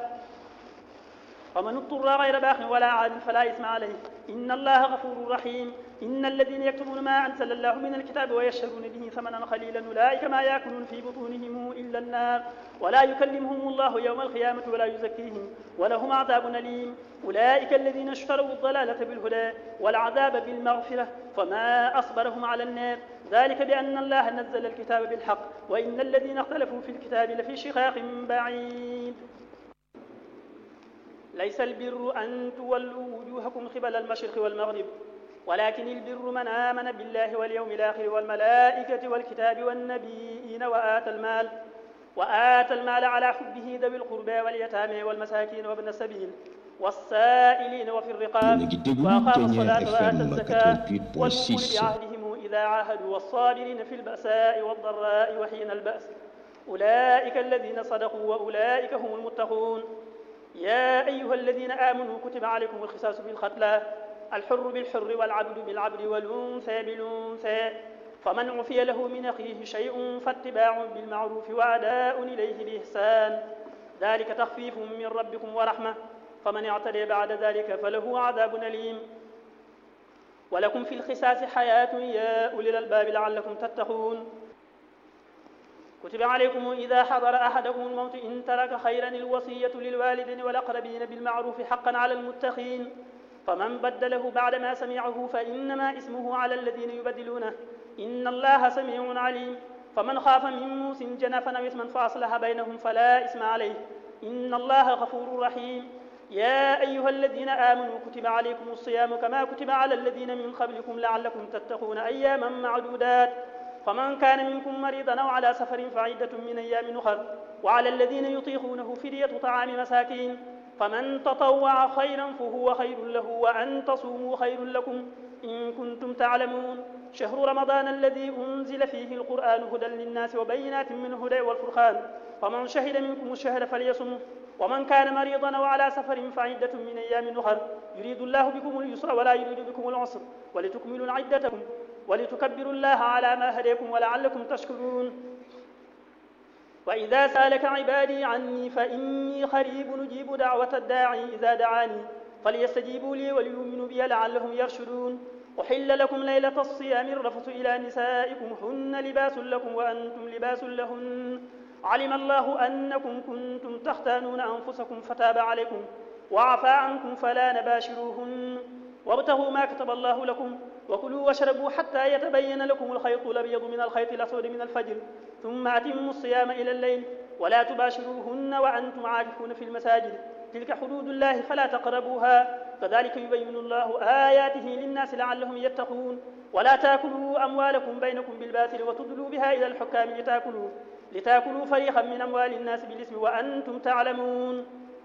فمن اضطر غير باغ ولا عاد فلا إثم عليه إن الله غفور رحيم. إن الذين يكتمون ما أنزل الله من الكتاب ويشترون به ثمنا قليلا أولئك ما يأكلون في بطونهم إلا النار ولا يكلمهم الله يوم القيامة ولا يزكيهم ولهم عذاب أليم. أولئك الذين اشتروا الضلالة بالهدى والعذاب بالمغفرة فما أصبرهم على النار ذلك بأن الله نزل الكتاب بالحق وإن الذين اختلفوا في الكتاب لفي شقاق بعيد. ليس البر أن تولوا وجوهكم قبل المشرق والمغرب ولكن البر من آمن بالله واليوم الآخر والملائكة والكتاب والنبيين وآتى المال وآتى المال على حبه ذوي القربى واليتامى والمساكين وابن السبيل والسائلين وفي الرقاب وأقام الصلاة وآتى الزكاة والمؤمنين بعهدهم إذا عاهدوا والصابرين في البأساء والضراء وحين البأس أولئك الذين صدقوا وأولئك هم المتقون. يا أيها الذين آمنوا كتب عليكم القصاص في القتلى الحر بالحر والعبد بالعبد والأنثى بالأنثى فمن عفي له من أخيه شيء فاتباع بالمعروف وأداء إليه بإحسان ذلك تخفيف من ربكم ورحمة فمن اعتدي بعد ذلك فله عذاب أليم ولكم في القصاص حياة يا أولي الألباب لعلكم تتقون كتب عليكم إذا حضر أحدكم الموت إن ترك خيرا الوصية للوالدين والأقربين بالمعروف حقا على المتقين فمن بدله بعدما سمعه فإنما اسمه على الذين يبدلونه إن الله سميع عليم فمن خاف من موص جنفا أو إثما فأصلح بينهم فلا إثم عليه إن الله غفور رحيم يا أيها الذين آمنوا كتب عليكم الصيام كما كتب على الذين من قبلكم لعلكم تتقون أياما معدودات فمن كان منكم مريضا أو على سفر فعدة من أيام أخر وعلى الذين يطيقونه فدية طعام مساكين فمن تطوع خيرا فهو خير له وأن تصوموا خير لكم إن كنتم تعلمون شهر رمضان الذي أنزل فيه القرآن هدى للناس وبينات من الهدى والفرقان فمن شهد منكم الشهر فليصمه ومن كان مريضا أو على سفر فعدة من أيام أخر يريد الله بكم اليسر ولا يريد بكم العسر ولتكملوا عدتكم ولتكبروا الله على ما هديكم ولعلكم تشكرون وإذا سألك عبادي عني فإني قريب نجيب دعوة الداعي إذا دعاني فليستجيبوا لي وليؤمنوا بي لعلهم يرشدون أحل لكم ليلة الصيام الرفث إلى نسائكم هن لباس لكم وأنتم لباس لهن علم الله أنكم كنتم تختانون أنفسكم فتاب عليكم وعفى عنكم فلا نباشروهن وابتغوا ما كتب الله لكم وكلوا واشربوا حتى يتبين لكم الخيط الأبيض من الخيط الأسود من الفجر ثم أتموا الصيام إلى الليل ولا تباشروهن وأنتم عاكفون في المساجد تلك حدود الله فلا تقربوها كذلك يبين الله آياته للناس لعلهم يتقون ولا تأكلوا أموالكم بينكم بالباطل وتدلوا بها إلى الحكام لتأكلوا لتأكلوا فريقا من أموال الناس بالإثم وأنتم تعلمون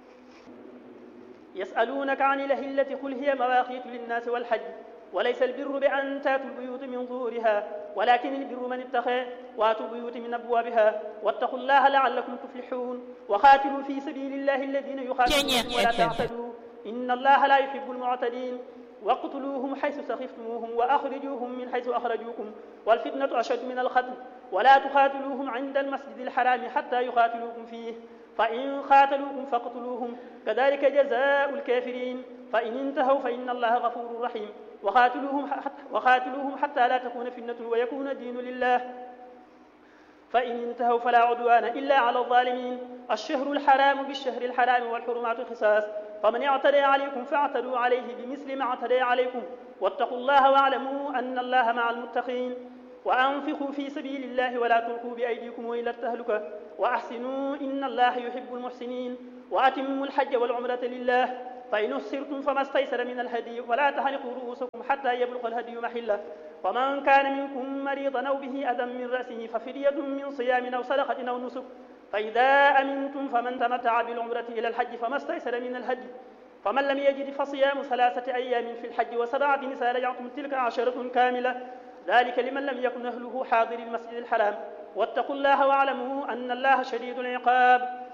يسألونك عن الأهلة قل هي مواقيت للناس والحج وليس البر بأن تأتوا البيوت من ظهورها ولكن البر من اتقى وأتوا البيوت من أبوابها واتقوا الله لعلكم تفلحون وقاتلوا في سبيل الله الذين يقاتلون ولا تعتدوا إن الله لا يحب المعتدين واقتلوهم حيث ثقفتموهم وأخرجوهم من حيث أخرجوكم والفتنة أشد من القتل ولا تقاتلوهم عند المسجد الحرام حتى يقاتلوكم فيه فإن قاتلوكم فاقتلوهم كذلك جزاء الكافرين فإن انتهوا فإن الله غفور رحيم وقاتلوهم حتى, وقاتلوهم حتى لا تكون فتنة ويكون الدين لله فإن انتهوا فلا عدوان إلا على الظالمين الشهر الحرام بالشهر الحرام والحرمات قصاص فمن اعتدى عليكم فاعتدوا عليه بمثل ما اعتدى عليكم واتقوا الله واعلموا أن الله مع المتقين وأنفقوا في سبيل الله ولا تلقوا بأيديكم إلى التهلكة وأحسنوا إن الله يحب المحسنين وأتموا الحج والعمرة لله فإن أسرتم فما استيسر من الهدي ولا تحلقوا رؤوسكم حتى يبلغ الهدي محله ومن كان منكم مريضا أو به أذى من رأسه ففدية من صيام أو صدقة أو نسك فإذا أمنتم فمن تمتع بالعمرة إلى الحج فما استيسر من الهدي فمن لم يجد فصيام ثلاثة أيام في الحج وسبعة إذا رجعتم تلك عشرة كاملة ذلك لمن لم يكن أهله حاضر المسجد الحرام واتقوا الله واعلموا أن الله شديد العقاب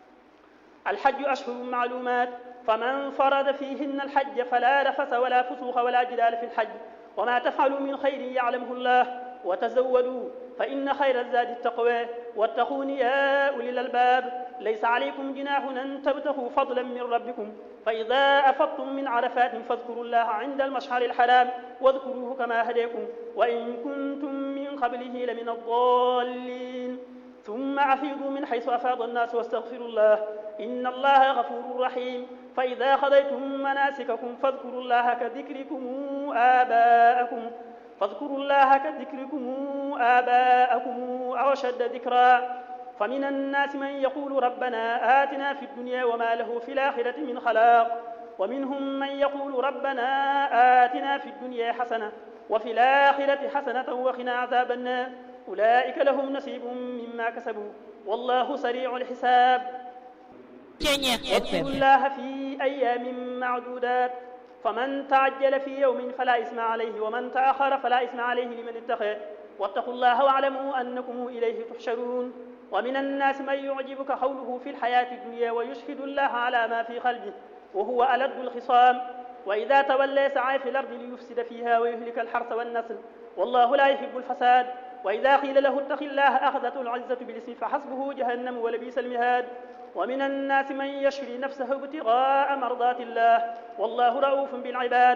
الحج أشهر معلومات فمن فرض فيهن الحج فلا رفث ولا فسوق ولا جدال في الحج وما تفعلوا من خير يعلمه الله وتزودوا فإن خير الزاد التقوى واتقون يا أولي الألباب ليس عليكم جناح أن تبتغوا فضلا من ربكم فإذا أفضتم من عرفات فاذكروا الله عند المشعر الحرام واذكروه كما هديكم وإن كنتم من قبله لمن الضالين ثم أفيضوا من حيث أفاض الناس واستغفروا الله إن الله غفور رحيم فإذا قضيتم مناسككم فاذكروا الله كذكركم آباءكم فاذكروا الله كذكركم آباءكم أو أشد ذكرا فمن الناس من يقول ربنا آتنا في الدنيا وما له في الآخرة من خلاق ومنهم من يقول ربنا آتنا في الدنيا حسنة وفي الآخرة حسنة وقنا عذاب النار أولئك لهم نصيب مما كسبوا والله سريع الحساب واذكروا الله في أيام معدودات فمن تعجل في يوم فلا إثم عليه ومن تأخر فلا إثم عليه لمن اتقى واتقوا الله واعلموا أنكم إليه تحشرون ومن الناس من يعجبك قوله في الحياة الدنيا ويشهد الله على ما في قلبه وهو ألد الخصام وإذا تولى سعى في الأرض ليفسد فيها ويهلك الحرث والنسل والله لا يحب الفساد وإذا قيل له اتق الله أخذته العزة بالاسم فحسبه جهنم ولبئس المهاد ومن الناس من يشري نفسه ابتغاء مرضات الله والله رؤوف بالعباد.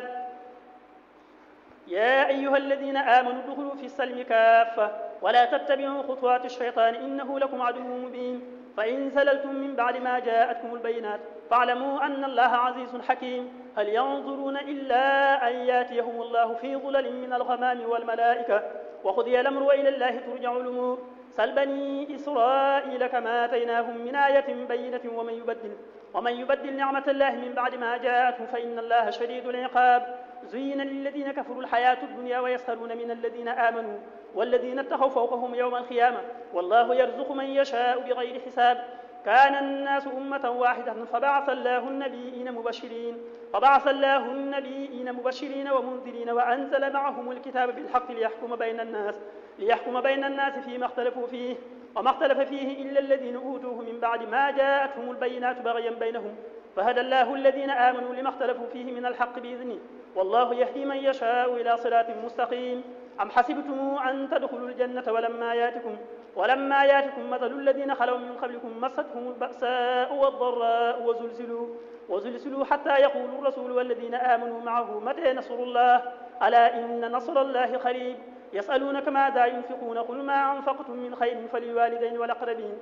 يا أيها الذين آمنوا ادخلوا في السلم كافة ولا تتبعوا خطوات الشيطان إنه لكم عدو مبين. فإن زللتم من بعد ما جاءتكم البينات فاعلموا أن الله عزيز حكيم. هل ينظرون إلا أن ياتيهم الله في ظلل من الغمام والملائكة وقضي الأمر وإلى الله ترجع الأمور. سل بني إسرائيل كما آتيناهم من آية بينة ومن يبدل ومن يبدل نعمة الله من بعد ما جاءته فإن الله شديد العقاب. زين للذين كفروا الحياة الدنيا ويسخرون من الذين آمنوا والذين اتقوا فوقهم يوم القيامة والله يرزق من يشاء بغير حساب. كان الناس أمة واحدة فبعث الله النبيين مبشرين فبعث الله النبيين مبشرين ومنذرين وأنزل معهم الكتاب بالحق ليحكم بين الناس ليحكم بين الناس فيما اختلفوا فيه وما اختلف فيه إلا الذين أوتوه من بعد ما جاءتهم البينات بغيا بينهم فهدى الله الذين آمنوا لما اختلفوا فيه من الحق بإذنه والله يهدي من يشاء إلى صراط مستقيم. أم حسبتم أن تدخلوا الجنة ولما ياتكم ولما ياتكم مثل الذين خلوا من قبلكم مستهم البأساء والضراء وزلزلوا وزلزلوا حتى يقول الرسول والذين آمنوا معه متى نصر الله ألا إن نصر الله قريب. يسألونك ماذا ينفقون قل ما أنفقتم من خير فللوالدين والأقربين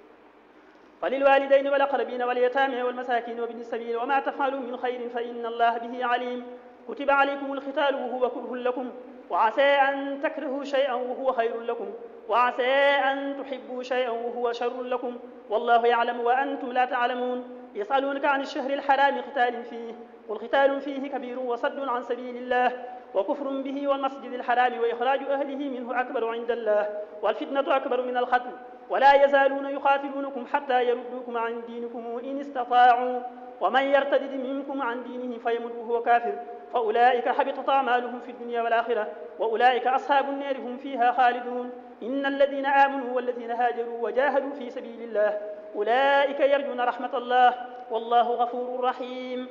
فللوالدين والأقربين واليتامى والمساكين وابن السبيل وما تفعلوا من خير فإن الله به عليم. كتب عليكم القتال وهو كره لكم وعسى أن تكرهوا شيئا وهو خير لكم وعسى أن تحبوا شيئا وهو شر لكم والله يعلم وأنتم لا تعلمون. يسألونك عن الشهر الحرام قتال فيه قل قتال فيه كبير وصد عن سبيل الله وكفر به والمسجد الحرام وإخراج أهله منه أكبر عند الله والفتنة أكبر من القتل ولا يزالون يقاتلونكم حتى يردوكم عن دينكم إن استطاعوا ومن يرتد منكم عن دينه فيمت وهو كافر فأولئك حبطت أعمالهم في الدنيا والآخرة وأولئك أصحاب النار هم فيها خالدون. إن الذين آمنوا والذين هاجروا وجاهدوا في سبيل الله أولئك يرجون رحمة الله والله غفور رحيم.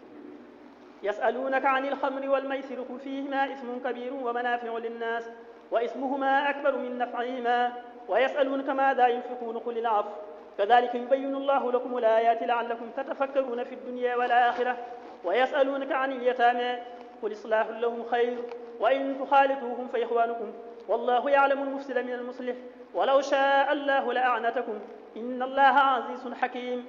يسألونك عن الخمر والميسر قل فيهما إثم كبير ومنافع للناس وإثمهما أكبر من نفعهما ويسألونك ماذا ينفقون قل العفو كذلك يبين الله لكم الآيات لعلكم تتفكرون في الدنيا والآخرة. ويسألونك عن اليتامى قل إصلاح لهم خير وإن تخالطوهم فإخوانكم والله يعلم المفسد من المصلح ولو شاء الله لأعنتكم إن الله عزيز حكيم.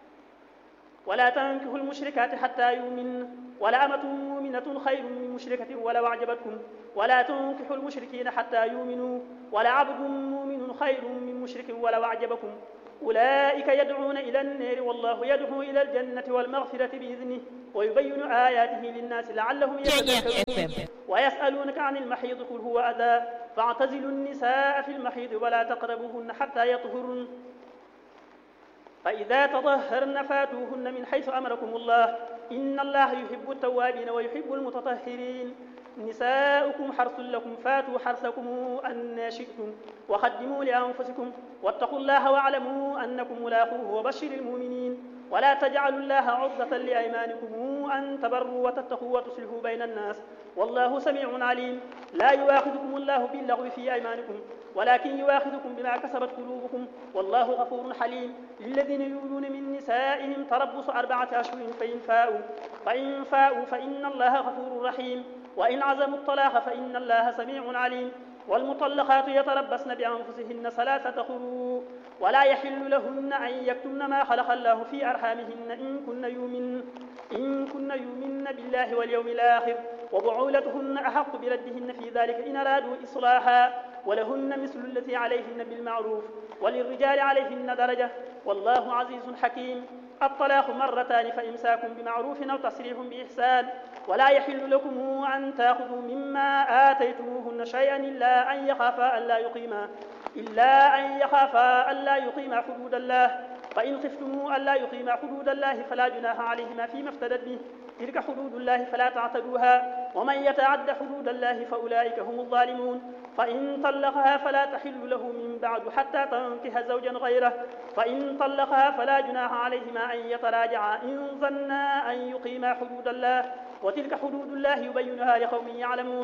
ولا تنكحوا المشركات حتى يؤمنوا ولأمة مؤمنة خير من مشركة ولو أعجبتكم ولا تنكحوا المشركين حتى يؤمنوا ولعبد مؤمن خير من مشرك ولو أعجبكم أولئك يدعون إلى النار والله يدعو إلى الجنة والمغفرة بإذنه ويبين آياته للناس لعلهم يتذكرون. ويسألونك عن المحيض قل هو أذى فاعتزلوا النساء في المحيض ولا تقربوهن حتى يطهرن فإذا تطهرن فاتوهن من حيث أمركم الله إن الله يحب التوابين ويحب المتطهرين. نساؤكم حرث لكم فاتوا حرثكم أن شئتم وقدموا لأنفسكم واتقوا الله واعلموا أنكم ملاقوه وبشر المؤمنين. ولا تجعلوا الله عرضة لأيمانكم أن تبروا وتتقوا وتصلحوا بين الناس والله سميع عليم. لا يؤاخذكم الله باللغو في أيمانكم ولكن يؤاخذكم بما كسبت قلوبكم والله غفور حليم. للذين يؤلون من نسائهم تربص أربعة أشهر فإن فاءوا فإن فاءوا فإن الله غفور رحيم. وإن عزموا الطلاق فإن الله سميع عليم. والمطلقات يتربصن بأنفسهن ثلاثة قروء ولا يحل لهن أن يكتمن ما خلق الله في أرحامهن إن كن يؤمن إن كن يؤمن بالله واليوم الآخر وبعولتهن أحق بردهن في ذلك إن أرادوا إصلاحا ولهن مثل التي عليهن بالمعروف وللرجال عليهن درجة والله عزيز حكيم. الطلاق مرتان فإمساك بمعروف أو تسريح بإحسان ولا يحل لكم أن تأخذوا مما آتيتموهن شيئا إلا أن يخافا ألا يقيما إلا أن يخافا ألا يقيما حدود الله فإن خفتم ألا يقيما حدود الله فلا جناح عليهما فيما افتدت به تلك حدود الله فلا تعتدوها ومن يتعد حدود الله فأولئك هم الظالمون. فإن طلقها فلا تحل له من بعد حتى تنكح زوجا غيره فإن طلقها فلا جناح عليهما أن يتراجعا إن ظنا أن يقيما حدود الله وتلك حدود الله يبينها لقوم يعلمون.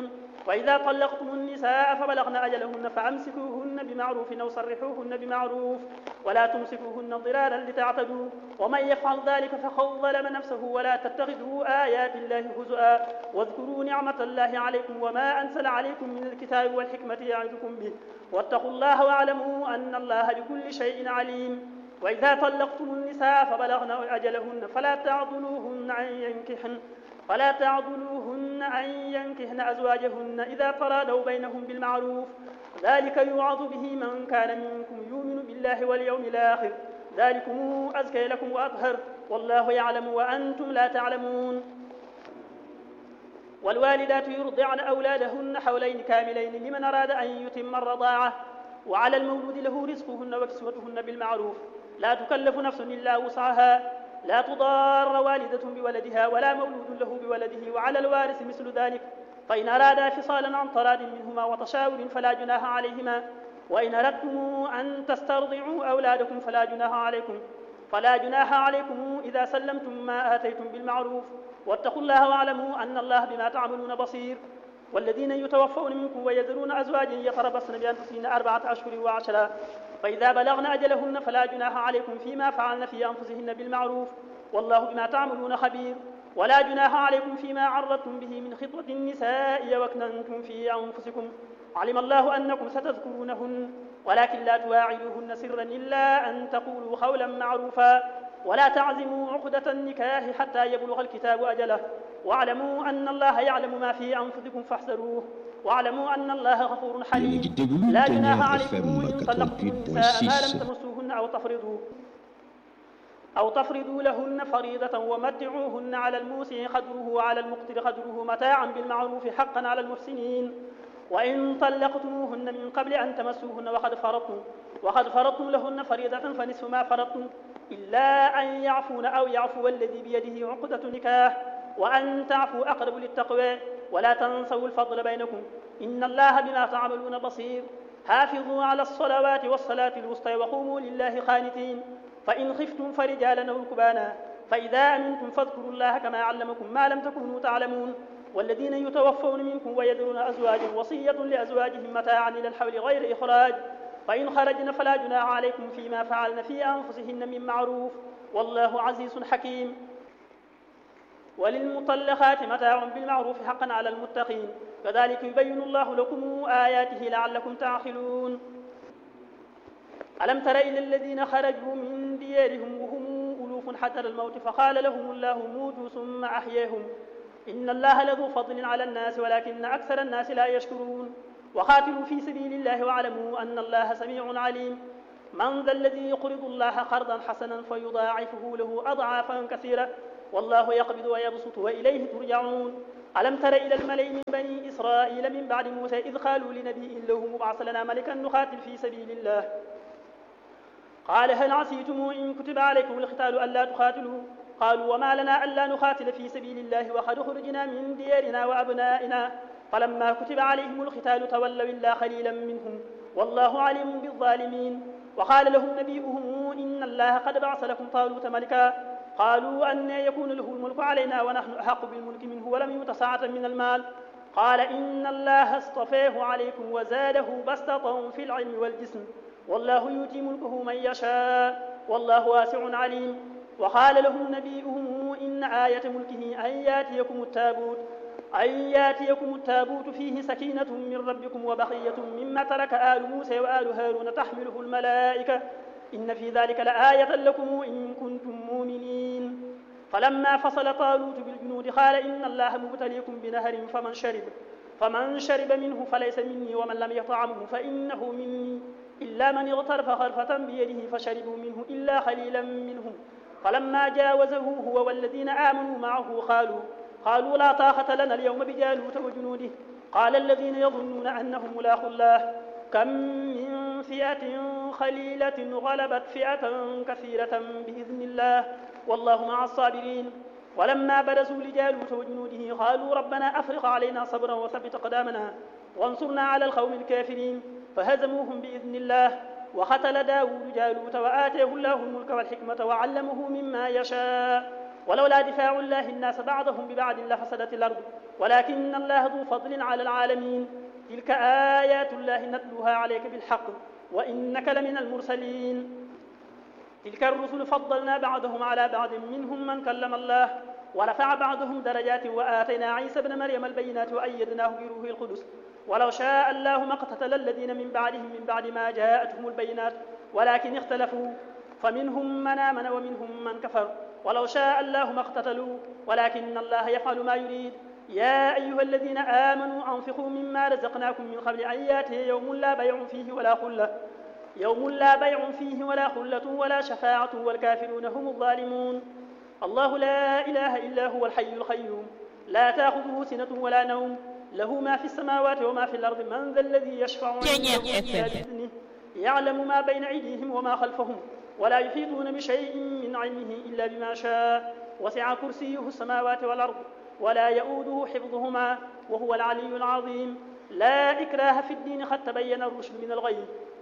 وإذا طلقتم النساء فبلغن أجلهن فأمسكوهن بمعروف أو صرحوهن بمعروف ولا تمسكوهن ضرارا لتعتدوا ومن يفعل ذلك فقد ظلم نفسه ولا تتخذوا آيات الله هزؤا واذكروا نعمة الله عليكم وما أنزل عليكم من الكتاب والحكمة يعظكم به واتقوا الله واعلموا أن الله بكل شيء عليم. وإذا طلقتم النساء فبلغن أجلهن فلا تعضلوهن أن ينكحن فلا تعضلوهن أن ينكحن أزواجهن إذا تراضوا بينهم بالمعروف ذلك يوعظ به من كان منكم يؤمن بالله واليوم الآخر ذلكم أزكى لكم وأطهر والله يعلم وأنتم لا تعلمون. والوالدات يرضعن أولادهن حولين كاملين لمن أراد أن يتم الرضاعة وعلى المولود له رزقهن وكسوتهن بالمعروف لا تكلف نفس إلا وسعها لا تضار والدة بولدها ولا مولود له بولده وعلى الوارث مثل ذلك فإن أرادا فصالا عن تراض منهما وتشاور فلا جناح عليهما وإن أردتم أن تسترضعوا أولادكم فلا جناح عليكم فلا جناح عليكم إذا سلمتم ما آتيتم بالمعروف واتقوا الله واعلموا أن الله بما تعملون بصير. والذين يتوفون منكم ويذرون أزواجا يتربصن بأنفسهن أربعة أشهر وعشرا فإذا بلغن أجلهن فلا جناح عليكم فيما فعلن في أنفسهن بالمعروف والله بما تعملون خبير. ولا جناح عليكم فيما عرضتم به من خطبة النساء وأكننتم في أنفسكم علم الله أنكم ستذكرونهن ولكن لا تواعدوهن سرا إلا أن تقولوا قولا معروفا ولا تعزموا عقدة النكاح حتى يبلغ الكتاب أجله واعلموا أن الله يعلم ما في أنفسكم فاحذروه واعلموا أن الله غفور حليم. لا جناح عليكم إن طلقتم النساء ما لم تمسوهن أو تفرضوا أو تفرضوا لهن فريضة ومتعوهن على الموسع قدره وعلى المقتر قدره متاعا بالمعروف حقا على المحسنين. وإن طلقتموهن من قبل أن تمسوهن وقد فرضتم وقد فرضتم لهن فريضة فنصف ما فرضتم إلا أن يعفون أو يعفو الذي بيده عقدة النكاح وأن تعفوا أقرب للتقوى ولا تنسوا الفضل بينكم إن الله بما تعملون بصير. حافظوا على الصلوات والصلاة الوسطى وقوموا لله قانتين فإن خفتم فرجالا أو ركبانا فإذا أمنتم فاذكروا الله كما علمكم ما لم تكونوا تعلمون. والذين يتوفون منكم ويذرون أزواجا وصية لأزواجهم متاعا إلى الحول غير إخراج فإن خرجن فلا جناح عليكم فيما فعلن في أنفسهن من معروف والله عزيز حكيم. وللمطلقات متاع بالمعروف حقا على المتقين كذلك يبين الله لكم آياته لعلكم تعقلون. ألم تر إلى الذين خرجوا من ديارهم وهم ألوف حذر الموت فقال لهم الله موتوا ثم أحياهم إن الله لذو فضل على الناس ولكن أكثر الناس لا يشكرون. وقاتلوا في سبيل الله واعلموا أن الله سميع عليم. من ذا الذي يقرض الله قرضا حسنا فيضاعفه له أضعافا كثيرة والله يقبض ويبسط وإليه ترجعون. ألم تر إلى الملأ من بني إسرائيل من بعد موسى إذ قالوا لنبي له مبعث لنا ملكا نقاتل في سبيل الله قال هل عسيتم إن كتب عليكم القتال ألا تقاتلوا قالوا وما لنا ألا نقاتل في سبيل الله وقد خرجنا من ديارنا وأبنائنا فلما كتب عليهم القتال تولوا إلا قليلا منهم والله عليم بالظالمين. وقال لهم نبيهم إن الله قد بعث لكم طالوت ملكا قالوا أن يكون له الملك علينا ونحن أحق بالملك منه ولم يؤت سعة من المال قال إن الله اصطفاه عليكم وزاده بسطة في العلم والجسم والله يؤتي ملكه من يشاء والله واسع عليم. وقال لهم نبيهم إن آية ملكه أن ياتيكم التابوت أن ياتيكم التابوت فيه سكينة من ربكم وبقية مما ترك آل موسى وآل هارون تحمله الملائكة إن في ذلك لآية لكم إن كنتم مؤمنين. فلما فصل طالوت بالجنود قال إن الله مبتليكم بنهر فمن شرب فمن شرب منه فليس مني ومن لم يطعمه فإنه مني إلا من اغترف غرفة بيده فشربوا منه إلا قليلا منهم فلما جاوزه هو والذين آمنوا معه قالوا قالوا لا طاقة لنا اليوم بجالوت وجنوده قال الذين يظنون أنهم ملاقوا الله كم من فئة قليلة غلبت فئة كثيرة بإذن الله والله مع الصابرين. ولما برزوا لجالوت وجنوده قالوا ربنا أفرغ علينا صبرا وثبت قدامنا وانصرنا على القوم الكافرين فهزموهم بإذن الله. وقتل داود جالوت وآتاه الله الملك والحكمة وعلمه مما يشاء ولولا دفاع الله الناس بعضهم ببعض لفسدت الأرض ولكن الله ذو فضل على العالمين. تلك آيات الله نتلوها عليك بالحق وإنك لمن المرسلين. تلك الرسل فضلنا بعضهم على بعض منهم من كلم الله ورفع بعضهم درجات وآتينا عيسى ابن مريم البينات وأيدناه بروح القدس ولو شاء الله ما اقتتل الذين من بعدهم من بعد ما جاءتهم البينات ولكن اختلفوا فمنهم من آمن ومنهم من كفر ولو شاء الله ما اقتتلوا ولكن الله يفعل ما يريد. يا أيها الذين آمنوا أنفقوا مما رزقناكم من قبل أن يأتي يوم لا بيع فيه ولا خلة يوم لا بيع فيه ولا خلة ولا شفاعة والكافرون هم الظالمون. الله لا إله إلا هو الحي القيوم لا تأخذه سنة ولا نوم له ما في السماوات وما في الأرض من ذا الذي يشفع عنده إلا بإذنه يعلم ما بين أيديهم وما خلفهم ولا يحيطون بشيء من علمه إلا بما شاء وسع كرسيه السماوات والأرض ولا يؤوده حفظهما وهو العلي العظيم. لا إكراه في الدين قد تبين الرشد من الغي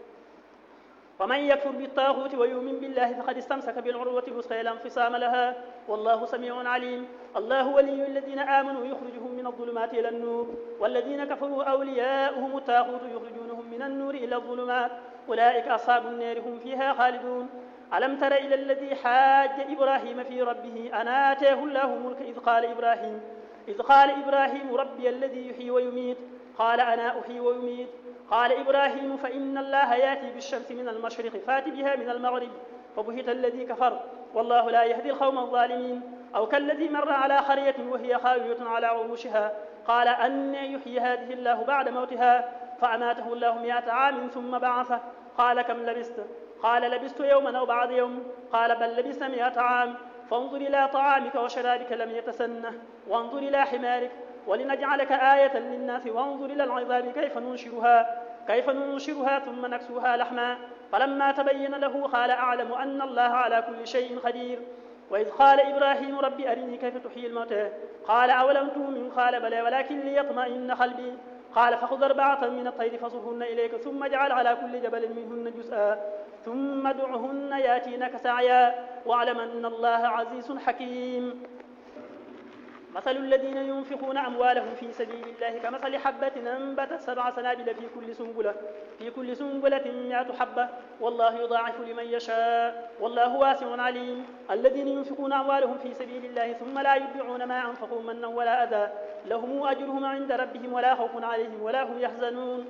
ومن يكفر بالطاغوت ويؤمن بالله فقد استمسك بالعروة الوثقى لا انفصام لها والله سميع عليم. الله ولي الذين آمنوا يخرجهم من الظلمات إلى النور والذين كفروا أولياؤهم الطاغوت يخرجونهم من النور إلى الظلمات أولئك أصحاب النار هم فيها خالدون. ألم تر إلى الذي حاج إبراهيم في ربه أن آتاه الله ملك إذ قال إبراهيم إذ قال إبراهيم ربي الذي يحيي ويميت قال أنا أحيي ويميت قال إبراهيم فإن الله يأتي بالشمس من المشرق فات بها من المغرب فبهت الذي كفر والله لا يهدي القوم الظالمين. أو كالذي مر على قرية وهي خاوية على عروشها قال أن يحيي هذه الله بعد موتها فأماته الله مئة عام ثم بعثه قال كم لبثت قال لبثت يوما أو بعض يوم قال بل لبثت مئة عام فانظر إلى طعامك وشرابك لم يتسنه وانظر إلى حمارك ولنجعلك آية للناس وانظر إلى العظام كيف ننشرها كيف ننشرها ثم نكسوها لحما فلما تبين له قال أعلم أن الله على كل شيء قدير. وإذ قال إبراهيم رب أرني كيف تحيي الموتى قال أولم تؤمن قال بلى ولكن ليطمئن قلبي قال فخذ أربعة من الطير فصرهن إليك ثم اجعل على كل جبل منهن جزءا ثم ادعهن ياتينك سعيا واعلم أن الله عزيز حكيم. مثل الذين ينفقون أموالهم في سبيل الله كمثل حبة أنبتت سبع سنابل في كل سنبلة في كل سنبلة مئة حبة والله يضاعف لمن يشاء والله واسع عليم. الذين ينفقون أموالهم في سبيل الله ثم لا يتبعون ما أنفقوا منا ولا أذى لهم أجرهم عند ربهم ولا خوف عليهم ولا هم يحزنون.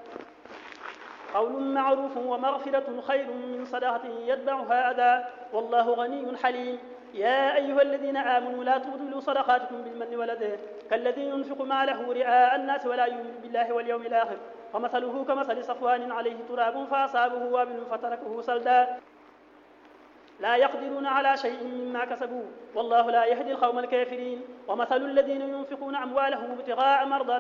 قول معروف ومغفرة خير من صدقة يتبعها أذى والله غني حليم. يا أيها الذين آمنوا لا تبطلوا صدقاتكم بالمن والأذى كالذي ينفق ماله رئاء الناس ولا يؤمن بالله واليوم الآخر فمثله كمثل صفوان عليه تراب فأصابه وابل فتركه صلدا لا يقدرون على شيء مما كسبوا والله لا يهدي القوم الكافرين. ومثل الذين ينفقون أموالهم ابتغاء مرضات